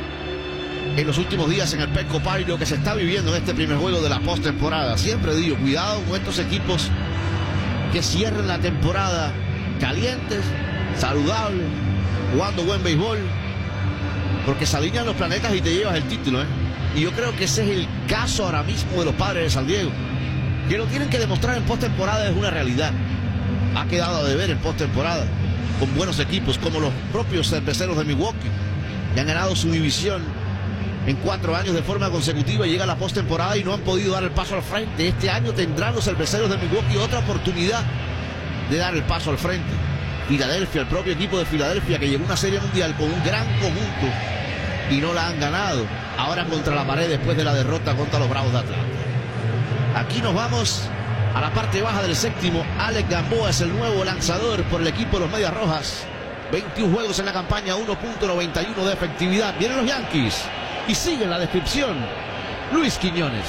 B: en los últimos días en el Petco Park y lo que se está viviendo en este primer juego de la postemporada. Siempre digo, cuidado con estos equipos que cierren la temporada calientes, saludables, jugando buen béisbol, porque se alinean los planetas y te llevas el título, ¿eh? Y yo creo que ese es el caso ahora mismo de los Padres de San Diego, que lo tienen que demostrar en postemporada. Es una realidad. Ha quedado a deber en postemporada con buenos equipos como los propios Cerveceros de Milwaukee, que han ganado su división en cuatro años de forma consecutiva y llega a la postemporada y no han podido dar el paso al frente. Este año tendrán los Cerveceros de Milwaukee otra oportunidad de dar el paso al frente. Filadelfia, el propio equipo de Filadelfia, que llegó a una serie mundial con un gran conjunto y no la han ganado. Ahora contra la pared después de la derrota contra los Bravos de Atlanta. Aquí nos vamos a la parte baja del séptimo. Alex Gamboa es el nuevo lanzador por el equipo de los Medias Rojas. veintiún juegos en la campaña, uno punto noventa y uno de efectividad. Vienen los Yankees y sigue la descripción Luis Quiñones.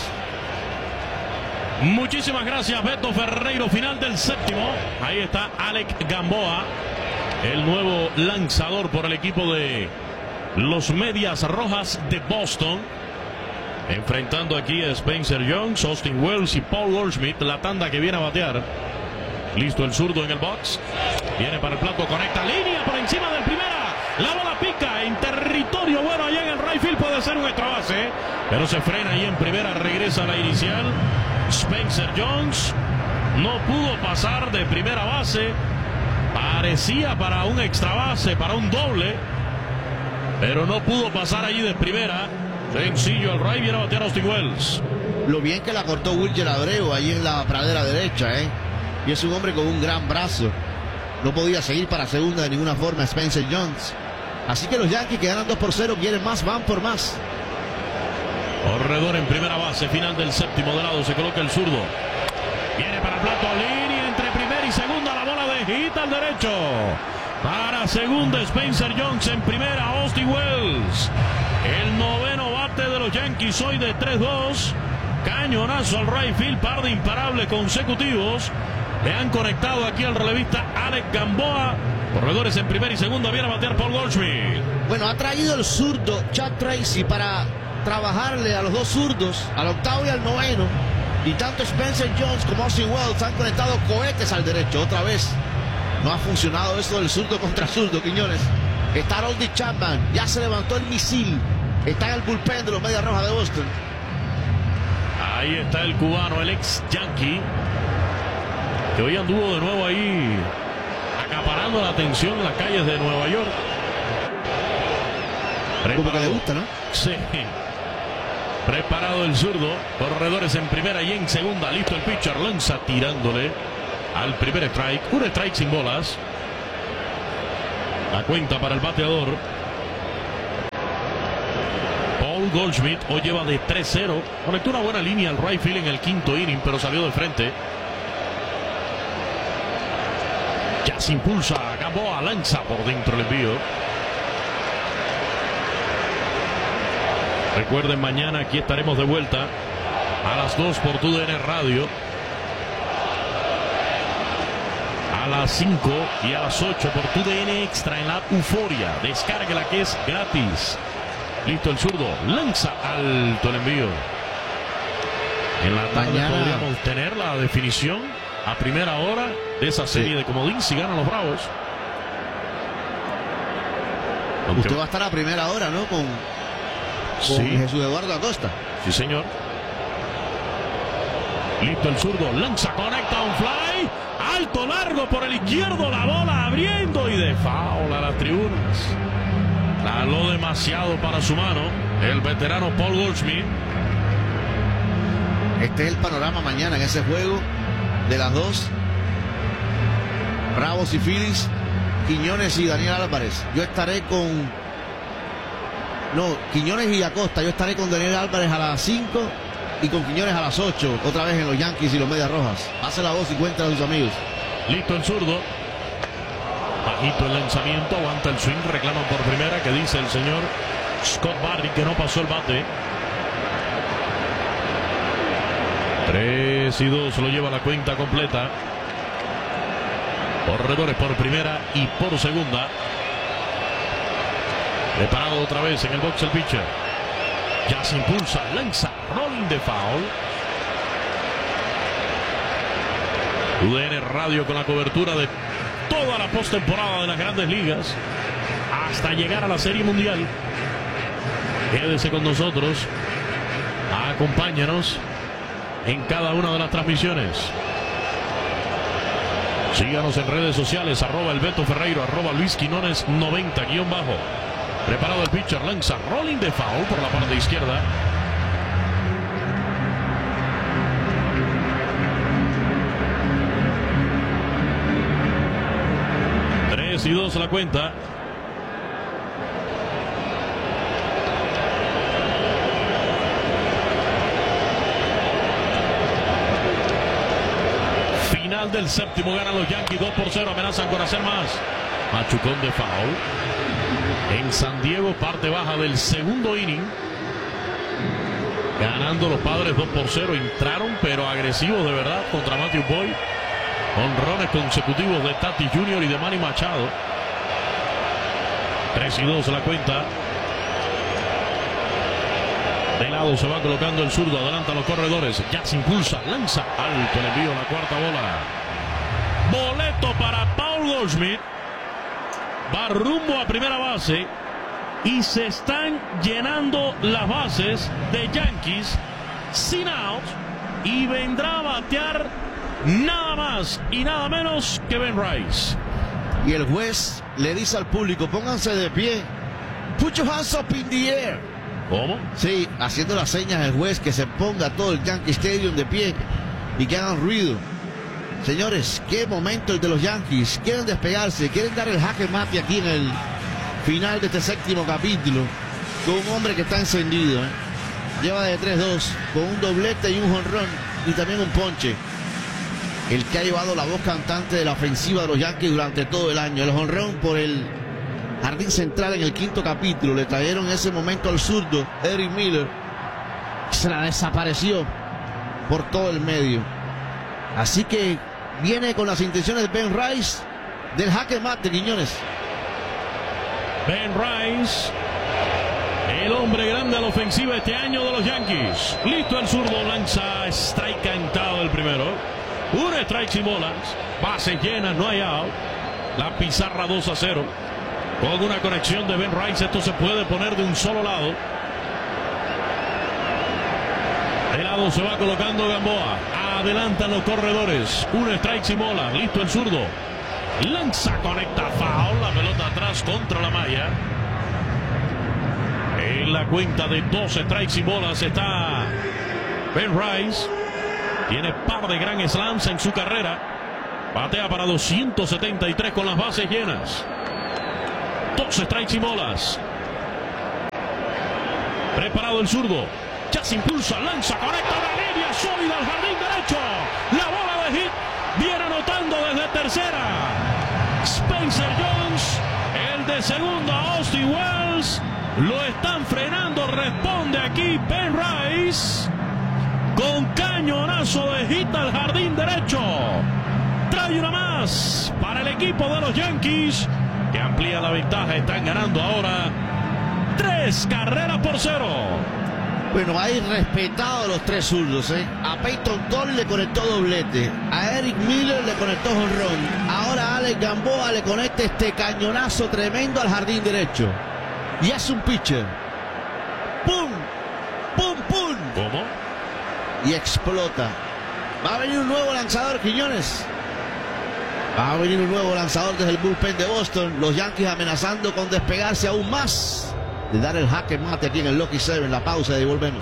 A: Muchísimas gracias, Beto Ferreiro. Final del séptimo. Ahí está Alex Gamboa, el nuevo lanzador por el equipo de los Medias Rojas de Boston. Enfrentando aquí a Spencer Jones, Austin Wells y Paul Goldschmidt. La tanda que viene a batear. Listo el zurdo en el box. Viene para el plato, conecta línea por encima del primera. La bola pica en territorio bueno allá en el right field. Puede ser un extra base, pero se frena ahí en primera. Regresa a la inicial. Spencer Jones no pudo pasar de primera base. Parecía para un extra base, para un doble, pero no pudo pasar allí de primera. Sencillo al right, viene a batear Austin Wells.
B: Lo bien que la cortó Wilger Abreu ahí en la pradera derecha, ¿eh? Y es un hombre con un gran brazo. No podía seguir para segunda de ninguna forma Spencer Jones. Así que los Yankees, que ganan dos por cero, quieren más, van por más.
A: Corredor en primera base, final del séptimo. De lado se coloca el zurdo. Viene para el plato, línea entre primera y segunda. La bola de hit al derecho. Para segunda Spencer Jones, en primera Austin Wells. El noveno bate de los Yankees hoy de tres dos. Cañonazo al right field, par de imparables consecutivos. Le han conectado aquí al relevista Alex Gamboa. Corredores en primera y segunda, viene a batear Paul Goldschmidt.
B: Bueno, ha traído el zurdo Chad Tracy para trabajarle a los dos zurdos, al octavo y al noveno. Y tanto Spencer Jones como Austin Wells han conectado cohetes al derecho. Otra vez no ha funcionado eso del zurdo contra zurdo, Quiñones. Está Aroldis Chapman, ya se levantó el misil. Está en el bullpen de los Medias Rojas de Boston.
A: Ahí está el cubano, el ex Yankee, que hoy anduvo de nuevo ahí acaparando la atención en las calles de Nueva York.
B: Como que le gusta, ¿no?
A: Sí. Preparado el zurdo. Corredores en primera y en segunda. Listo el pitcher. Lanza tirándole al primer strike. Un strike sin bolas. La cuenta para el bateador. Paul Goldschmidt hoy lleva de tres cero. Conectó una buena línea al right field en el quinto inning, pero salió de frente. Ya se impulsa. Gamboa lanza por dentro el envío. Recuerden, mañana aquí estaremos de vuelta a las dos por T U D N Radio. A las cinco y a las ocho por T U D N Extra en la Euforia. Descárguela, que es gratis. Listo el zurdo. Lanza alto el envío. En la tarde mañana podríamos tener la definición a primera hora de esa serie sí. de comodín si ganan los Bravos. Aunque
B: usted va a estar a primera hora, ¿no? Con, con sí. Jesús Eduardo Acosta.
A: Sí, señor. Listo el zurdo. Lanza, conecta un fly. Alto, largo por el izquierdo. La bola abriendo y de foul a las tribunas. La aló demasiado para su mano el veterano Paul Goldschmidt.
B: Este es el panorama mañana en ese juego de las dos. Bravos y Phillies. Quiñones y Daniel Álvarez. Yo estaré con... No, Quiñones y Acosta. Yo estaré con Daniel Álvarez a las cinco y con Quiñones a las ocho. Otra vez en los Yankees y los Medias Rojas. Pase la voz y cuenta a sus amigos.
A: Listo el zurdo. Bajito el lanzamiento. Aguanta el swing. Reclama por primera. Que dice el señor Scott Barry que no pasó el bate. tres y dos. Lo lleva la cuenta completa. Corredores por primera y por segunda. Preparado otra vez en el box el pitcher. Ya se impulsa, lanza, rolling de foul. U D N Radio con la cobertura de toda la postemporada de las Grandes Ligas hasta llegar a la Serie Mundial. Quédese con nosotros. Acompáñanos en cada una de las transmisiones. Síganos en redes sociales, arroba el Beto Ferreiro, arroba Luis Quinones noventa guión bajo. Preparado el pitcher, lanza, rolling de foul por la parte izquierda. tres y dos la cuenta. Final del séptimo, ganan los Yankees dos por cero, amenazan con hacer más. Machucón de foul. En San Diego, parte baja del segundo inning. Ganando los Padres dos por cero. Entraron, pero agresivos de verdad contra Matthew Boyd. Honrones consecutivos de Tati junior y de Manny Machado. tres y dos la cuenta. De lado se va colocando el zurdo. Adelanta los corredores. Ya se impulsa. Lanza alto el envío. La cuarta bola. Boleto para Paul Goldschmidt. Va rumbo a primera base. Y se están llenando las bases de Yankees. Sin out. Y vendrá a batear nada más y nada menos que Ben Rice.
B: Y el juez le dice al público: pónganse de pie. Put your hands up in the air.
A: ¿Cómo?
B: Sí, haciendo las señas el juez que se ponga todo el Yankee Stadium de pie y que hagan ruido. Señores, qué momento el de los Yankees. Quieren despegarse, quieren dar el jaque mate aquí en el final de este séptimo capítulo con un hombre que está encendido, ¿eh? Lleva de tres dos con un doblete y un jonrón y también un ponche. El que ha llevado la voz cantante de la ofensiva de los Yankees durante todo el año. El jonrón por el jardín central en el quinto capítulo. Le trajeron en ese momento al zurdo Eric Miller. Se la desapareció por todo el medio. Así que viene con las intenciones de Ben Rice del jaque mate, Quiñones.
A: Ben Rice, el hombre grande a la ofensiva este año de los Yankees. Listo el zurdo, lanza, strike cantado el primero. Un strike sin bolas. Bases llenas, no hay out. La pizarra dos a cero. Con una conexión de Ben Rice, esto se puede poner de un solo lado. De lado se va colocando Gamboa. Adelantan los corredores. Un strike sin bolas. Listo el zurdo. Lanza, conecta, foul. La pelota atrás contra la malla. En la cuenta de dos strikes y bolas está Ben Rice. Tiene par de gran slams en su carrera. Batea para doscientos setenta y tres con las bases llenas. Dos strikes y bolas. Preparado el zurdo. Ya se impulsa, lanza, conecta una línea sólida al jardín derecho. La bola de hit viene anotando desde tercera. Spencer Jones, el de segunda, Austin Wells. Lo están frenando, responde aquí Ben Rice. Con cañonazo de hit al jardín derecho. Trae una más para el equipo de los Yankees, que amplía la ventaja. Están ganando ahora tres carreras por cero.
B: Bueno, ahí respetado a los tres zurdos, ¿eh? A Peyton Tolly le conectó doblete. A Eric Miller le conectó jonrón. Ahora Alex Gamboa le conecta este cañonazo tremendo al jardín derecho. Y hace un pitcher. ¡Pum! ¡Pum, pum!
A: ¿Cómo?
B: Y explota. Va a venir un nuevo lanzador, Quiñones. Va a venir un nuevo lanzador desde el bullpen de Boston. Los Yankees amenazando con despegarse aún más de dar el jaque mate aquí en el Lucky Seven. La pausa y volvemos.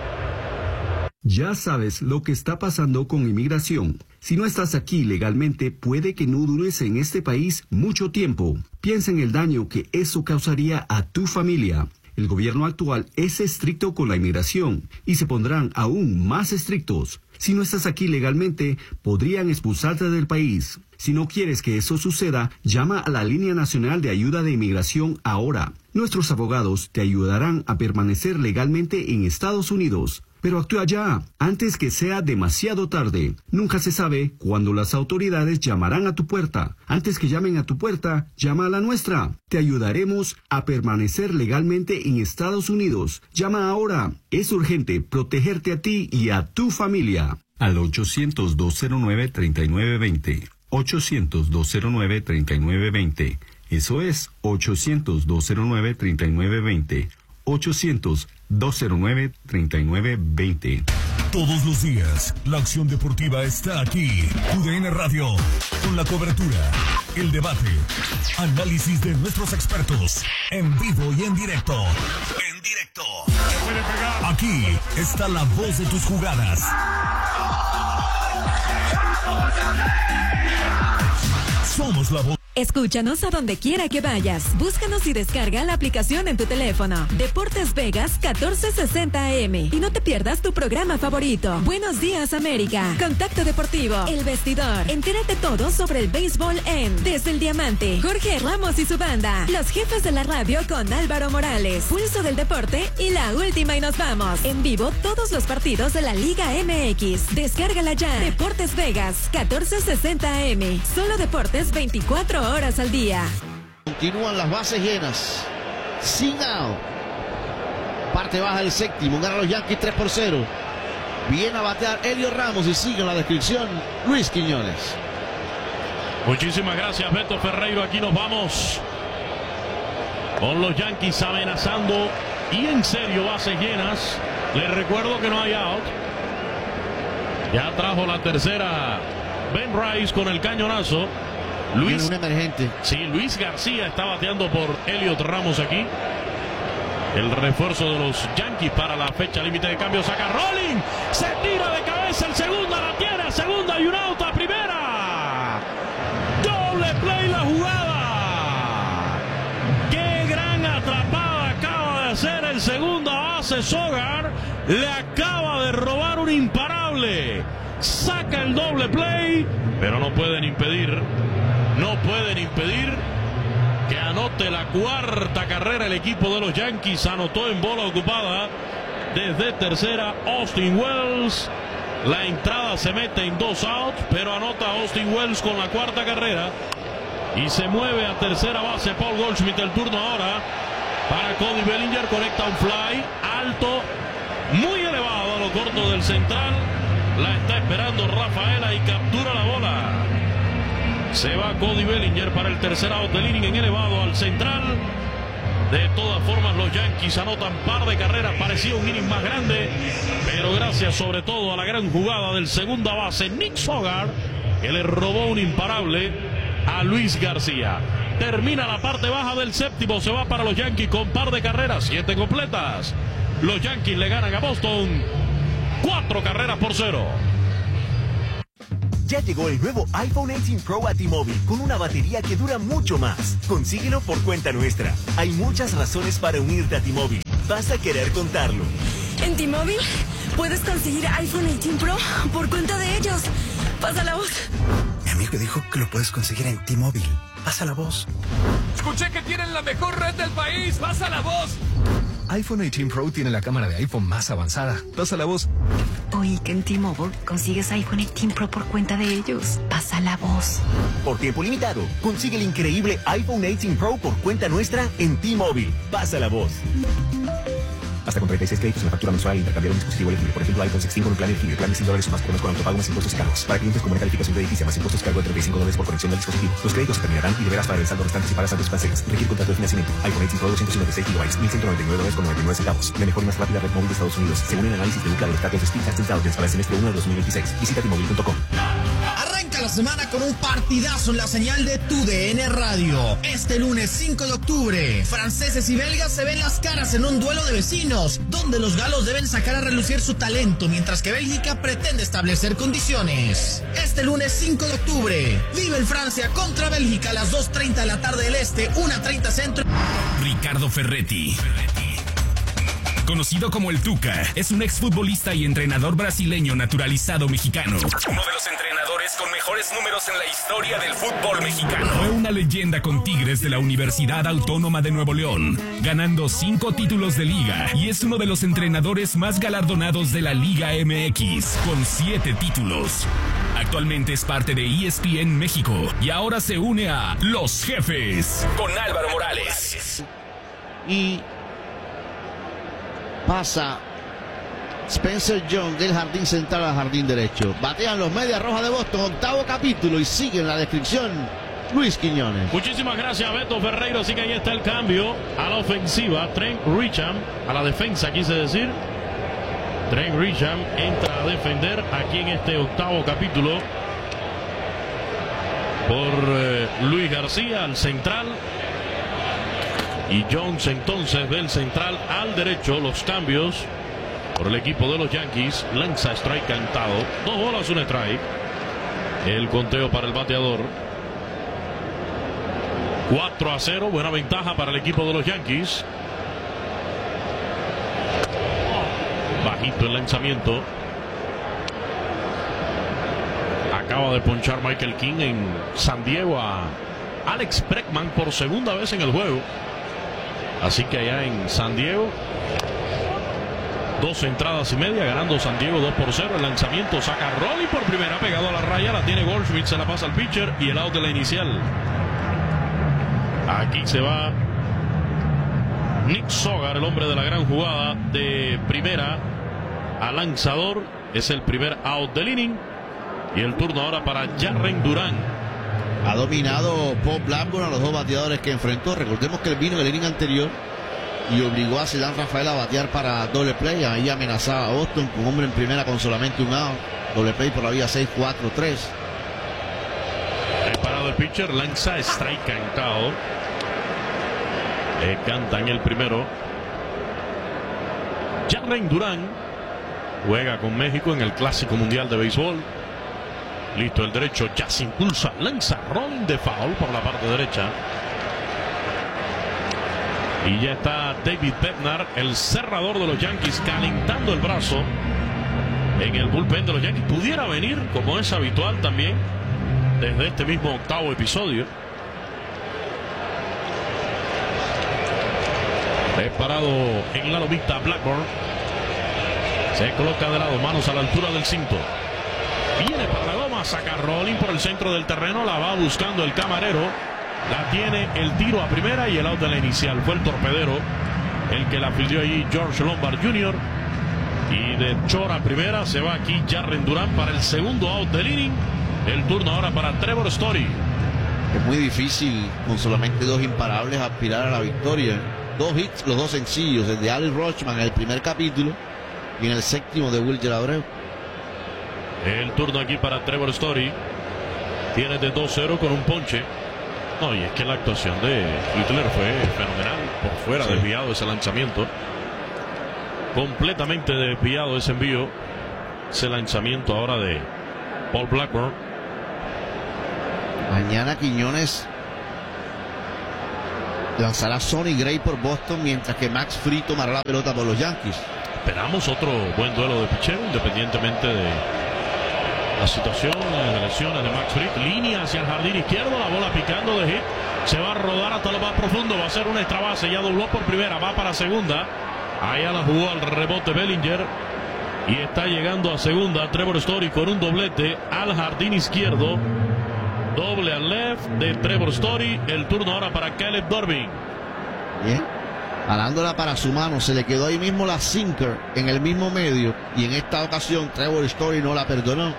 G: Ya sabes lo que está pasando con inmigración. Si no estás aquí legalmente, puede que no dures en este país mucho tiempo. Piensa en el daño que eso causaría a tu familia. El gobierno actual es estricto con la inmigración y se pondrán aún más estrictos. Si no estás aquí legalmente, podrían expulsarte del país. Si no quieres que eso suceda, llama a la Línea Nacional de Ayuda de Inmigración ahora. Nuestros abogados te ayudarán a permanecer legalmente en Estados Unidos. Pero actúa ya, antes que sea demasiado tarde. Nunca se sabe cuándo las autoridades llamarán a tu puerta. Antes que llamen a tu puerta, llama a la nuestra. Te ayudaremos a permanecer legalmente en Estados Unidos. Llama ahora. Es urgente protegerte a ti y a tu familia. Al ochocientos, dos cero nueve, treinta y nueve veinte. ochocientos, dos cero nueve, treinta y nueve veinte. Eso es ochocientos, dos cero nueve, treinta y nueve veinte. ochocientos, dos cero nueve, treinta y nueve veinte.
P: Todos los días, la acción deportiva está aquí. U D N Radio, con la cobertura, el debate, análisis de nuestros expertos, en vivo y en directo. En directo. Aquí está la voz de tus jugadas. Somos la voz.
Q: Escúchanos a donde quiera que vayas. Búscanos y descarga la aplicación en tu teléfono. Deportes Vegas catorce sesenta A M. Y no te pierdas tu programa favorito. Buenos días, América. Contacto Deportivo. El Vestidor. Entérate todo sobre el béisbol en Desde el Diamante. Jorge Ramos y su banda. Los jefes de la radio con Álvaro Morales. Pulso del deporte y la última y nos vamos. En vivo todos los partidos de la Liga M X. Descárgala ya. Deportes Vegas catorce sesenta A M. Solo deportes veinticuatro horas al día.
B: Continúan las bases llenas. Sin out. Parte baja del séptimo. Ganan los Yankees tres por cero. Viene a batear Elio Ramos y sigue en la descripción Luis Quiñones.
A: Muchísimas gracias, Beto Ferreiro. Aquí nos vamos con los Yankees amenazando y en serio bases llenas. Les recuerdo que no hay out. Ya trajo la tercera Ben Rice con el cañonazo. Luis,
B: un emergente.
A: Sí, Luis García está bateando por Elliot Ramos aquí. El refuerzo de los Yankees para la fecha límite de cambio. Saca Rolling. Se tira de cabeza el segunda. La tiene a segunda y un out a primera. Doble play la jugada. Qué gran atrapada acaba de hacer el segunda base Sogar. Le acaba de robar un imparable. Saca el doble play. Pero no pueden impedir. No pueden impedir que anote la cuarta carrera el equipo de los Yankees. Anotó en bola ocupada desde tercera Austin Wells. La entrada se mete en dos outs, pero anota Austin Wells con la cuarta carrera. Y se mueve a tercera base Paul Goldschmidt. El turno ahora para Cody Bellinger. Conecta un fly alto, muy elevado a lo corto del central. La está esperando Rafaela y captura la bola. Se va Cody Bellinger para el tercer out del inning en elevado al central. De todas formas, los Yankees anotan par de carreras. Parecía un inning más grande, pero gracias sobre todo a la gran jugada del segunda base Nick Sogar, que le robó un imparable a Luis García. Termina la parte baja del séptimo. Se va para los Yankees con par de carreras, siete completas. Los Yankees le ganan a Boston cuatro carreras por cero.
J: Ya llegó el nuevo iPhone dieciocho Pro a T-Mobile con una batería que dura mucho más. Consíguelo por cuenta nuestra. Hay muchas razones para unirte a T-Mobile. vas a querer contarlo.
K: En T-Mobile puedes conseguir iPhone dieciocho Pro por cuenta de ellos. Pasa la voz.
W: Mi amigo dijo que lo puedes conseguir en T-Mobile. Pasa la voz.
L: Escuché que tienen la mejor red del país. Pasa la voz.
W: iPhone dieciocho Pro tiene la cámara de iPhone más avanzada. Pasa la voz.
K: Oí que en T-Mobile consigues iPhone dieciocho Pro por cuenta de ellos. Pasa la voz.
J: Por tiempo limitado, consigue el increíble iPhone dieciocho Pro por cuenta nuestra en T-Mobile. Pasa la voz. Hasta con treinta y seis créditos en la factura mensual, intercambiar un dispositivo elegible. Por ejemplo, iPhone sexteen con un plan elegible. Plan de cien dólares o más por mes con autopago más impuestos y cargos. Para clientes con buena calificación crediticia más impuestos cargo de treinta y cinco dólares por conexión del dispositivo. Los créditos se terminarán y deberás pagar el saldo restante si pagas antes financieras. Requiere contrato de financiamiento. iPhone dieciocho Pro doscientos cincuenta y seis gigabytes, mil ciento noventa y nueve dólares con noventa y nueve centavos. La mejor y más rápida red móvil de Estados Unidos, según el análisis de Ookla de los datos de Speedtest Intelligence para el semestre uno de dos mil veintiséis. Visita T-Mobile punto com.
M: Arranca la semana con un partidazo en la señal de tu D N Radio. Este lunes cinco de octubre, franceses y belgas se ven las caras en un duelo de vecinos, donde los galos deben sacar a relucir su talento, mientras que Bélgica pretende establecer condiciones. Este lunes cinco de octubre, vive en Francia contra Bélgica a las dos treinta de la tarde del Este, una treinta centro.
H: Ricardo Ferretti, conocido como el Tuca, es un exfutbolista y entrenador brasileño naturalizado mexicano. Uno de los entrenadores con mejores números en la historia del fútbol mexicano. Fue una leyenda con Tigres de la Universidad Autónoma de Nuevo León, ganando cinco títulos de liga, y es uno de los entrenadores más galardonados de la Liga M X, con siete títulos. Actualmente es parte de E S P N México y ahora se une a Los Jefes con Álvaro Morales.
B: Y pasa Spencer Jones del jardín central al jardín derecho. Batean los Medias Rojas de Boston, octavo capítulo, y sigue en la descripción Luis Quiñones.
A: Muchísimas gracias, Beto Ferreiro. Así que ahí está el cambio a la ofensiva. Trent Richam a la defensa, quise decir. Trent Richam entra a defender aquí en este octavo capítulo por eh, Luis García al central. Y Jones entonces del central al derecho. Los cambios por el equipo de los Yankees. Lanza strike cantado. Dos bolas, un strike. El conteo para el bateador. cuatro a cero. Buena ventaja para el equipo de los Yankees. Bajito el lanzamiento. Acaba de ponchar Michael King en San Diego a Alex Bregman por segunda vez en el juego. Así que allá en San Diego, dos entradas y media, ganando San Diego dos por cero. El lanzamiento saca a Rolly por primera, pegado a la raya, la tiene Goldschmidt, se la pasa al pitcher y el out de la inicial. Aquí se va Nick Sogar, el hombre de la gran jugada, de primera a lanzador. Es el primer out del inning. Y el turno ahora para Jarren Durán.
B: Ha dominado Paul Blackburn a los dos bateadores que enfrentó. Recordemos que él vino en el inning anterior y obligó a Cedán Rafael a batear para doble play. Ahí amenazaba a Boston con hombre en primera con solamente un out. Doble play por la vía seis cuatro tres.
A: Preparado el pitcher, lanza strike cantado. Le cantan el primero. Jarren Durán juega con México en el Clásico Mundial de Béisbol. Listo el derecho, ya se impulsa, lanza rolling de foul por la parte derecha. Y ya está David Bednar, el cerrador de los Yankees, calentando el brazo en el bullpen de los Yankees. Pudiera venir, como es habitual también, desde este mismo octavo episodio. Preparado en la lomita Blackburn. Se coloca de lado, manos a la altura del cinto. Viene para la goma, saca rolling por el centro del terreno, la va buscando el camarero. La tiene el tiro a primera y el out de la inicial. Fue el torpedero el que la fildió allí, George Lombard junior Y de short a primera se va aquí Jarren Durán para el segundo out del inning. El turno ahora para Trevor Story.
B: Es muy difícil con solamente dos imparables aspirar a la victoria. Dos hits, los dos sencillos, el de Alex Rochman en el primer capítulo y en el séptimo de Wilger Abreu.
A: El turno aquí para Trevor Story. Tiene de dos cero con un ponche. No, y es que la actuación de Hitler fue fenomenal. Por fuera, sí. Desviado ese lanzamiento. Completamente desviado ese envío. Ese lanzamiento ahora de Paul Blackburn.
B: Mañana Quiñones Lanzará Sonny Gray por Boston, mientras que Max Fried tomará la pelota por los Yankees.
A: Esperamos otro buen duelo de picheo, independientemente de la situación de lesiones de Max Fried. Línea hacia el jardín izquierdo, la bola picando de hit. Se va a rodar hasta lo más profundo, va a ser una extra base. Ya dobló por primera, va para segunda. Allá la jugó al rebote Bellinger. Y está llegando a segunda Trevor Story con un doblete al jardín izquierdo. Doble al left de Trevor Story. El turno ahora para Caleb Durbin.
B: Bien. Jalándola para su mano. Se le quedó ahí mismo la sinker en el mismo medio. Y en esta ocasión Trevor Story no la perdonó.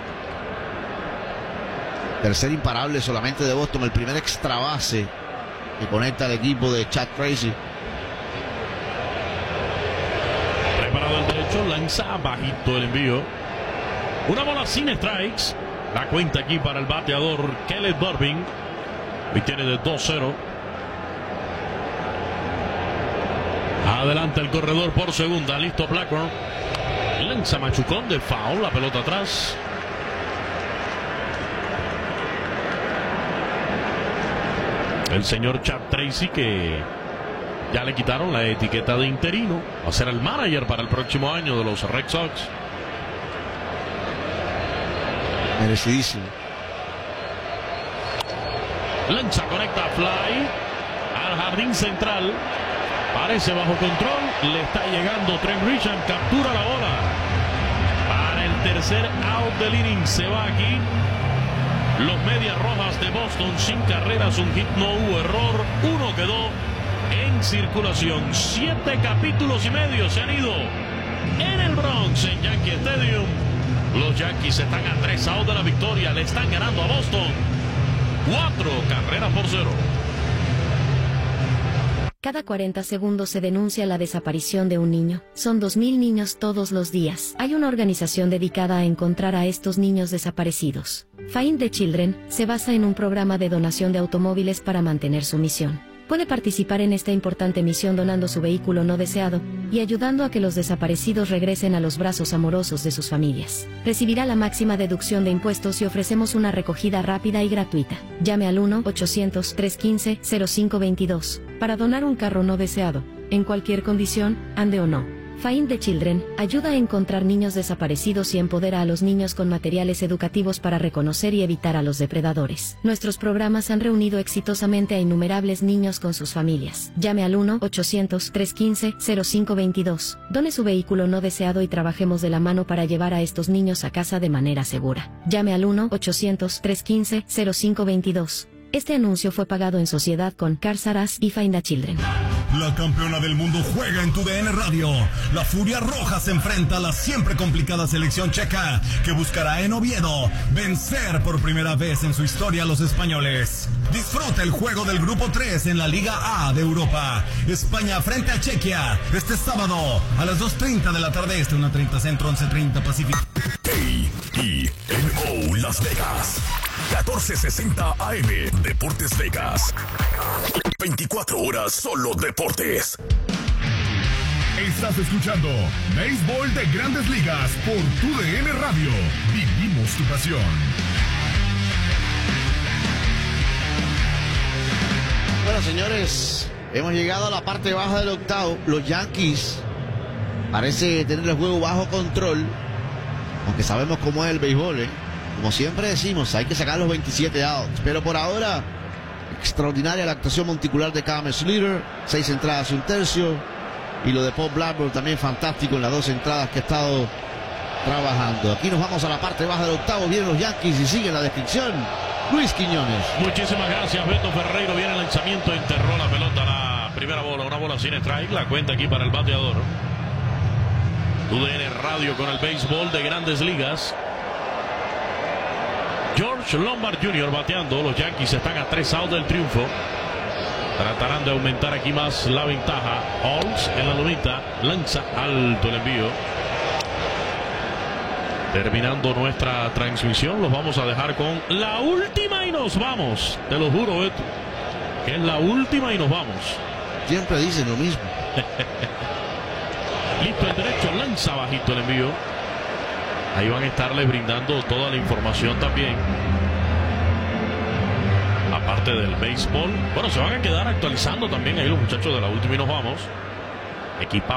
B: Tercer imparable solamente de Boston. El primer extra base que conecta al equipo de Chad Tracy.
A: Preparado el derecho. Lanza bajito el envío. Una bola sin strikes. La cuenta aquí para el bateador Caleb Durbin. Y tiene de dos cero. Adelante el corredor por segunda. Listo Blackburn. Lanza machucón de foul. La pelota atrás. El señor Chad Tracy, que ya le quitaron la etiqueta de interino. Va a ser el manager para el próximo año de los Red Sox.
B: Merecidísimo.
A: Lanza, conecta fly al jardín central. Parece bajo control. Le está llegando Trent Grisham. Captura la bola. Para el tercer out del inning. Se va aquí. Los Medias Rojas de Boston sin carreras. Un hit, no hubo error. Uno quedó en circulación. Siete capítulos y medio se han ido en el Bronx, en Yankee Stadium. Los Yankees están a tres outs de la victoria. Le están ganando a Boston. Cuatro carreras por cero.
F: Cada cuarenta segundos se denuncia la desaparición de un niño. Son dos mil niños todos los días. Hay una organización dedicada a encontrar a estos niños desaparecidos. Find the Children se basa en un programa de donación de automóviles para mantener su misión. Puede participar en esta importante misión donando su vehículo no deseado y ayudando a que los desaparecidos regresen a los brazos amorosos de sus familias. Recibirá la máxima deducción de impuestos y ofrecemos una recogida rápida y gratuita. Llame al uno ochocientos, trescientos quince, cero cinco veintidós para donar un carro no deseado, en cualquier condición, ande o no. Find the Children ayuda a encontrar niños desaparecidos y empodera a los niños con materiales educativos para reconocer y evitar a los depredadores. Nuestros programas han reunido exitosamente a innumerables niños con sus familias. Llame al uno ochocientos, trescientos quince, cero cinco veintidós. Done su vehículo no deseado y trabajemos de la mano para llevar a estos niños a casa de manera segura. Llame al uno ochocientos, trescientos quince, cero cinco veintidós. Este anuncio fue pagado en sociedad con Cars R Us y Find the Children.
P: La campeona del mundo juega en tu D N Radio. La Furia Roja se enfrenta a la siempre complicada selección checa, que buscará en Oviedo vencer por primera vez en su historia a los españoles. Disfruta el juego del grupo tres en la Liga A de Europa. España frente a Chequia este sábado a las dos treinta de la tarde este, una treinta centro, once treinta pacífico.
H: A E N O Las Vegas. catorce sesenta A M Deportes Vegas. veinticuatro horas solo deportes.
P: Estás escuchando Béisbol de Grandes Ligas por tu D N Radio. Vivimos tu pasión.
B: Bueno, señores, hemos llegado a la parte baja del octavo. Los Yankees parece tener el juego bajo control, aunque sabemos cómo es el béisbol, ¿eh? Como siempre decimos, hay que sacar los veintisiete outs. Pero por ahora, extraordinaria la actuación monticular de Cam Slater. Seis entradas y un tercio. Y lo de Paul Blackburn también fantástico en las dos entradas que ha estado trabajando. Aquí nos vamos a la parte baja del octavo. Vienen los Yankees y sigue la descripción Luis Quiñones.
A: Muchísimas gracias, Beto Ferreiro. Viene el lanzamiento, enterró la pelota, la primera bola, una bola sin strike. La cuenta aquí para el bateador. U D N Radio con el béisbol de Grandes Ligas. George Lombard junior bateando. Los Yankees están a tres outs del triunfo. Tratarán de aumentar aquí más la ventaja. Holmes en la lunita. Lanza alto el envío. Terminando nuestra transmisión, los vamos a dejar con la última y nos vamos. Te lo juro, Beto, que es la última y nos vamos.
B: Siempre dicen lo mismo.
A: Listo el derecho. Lanza bajito el envío. Ahí van a estarle brindando toda la información también. parte del béisbol. Bueno, se van a quedar actualizando también ahí los muchachos de la última y nos vamos. Equipa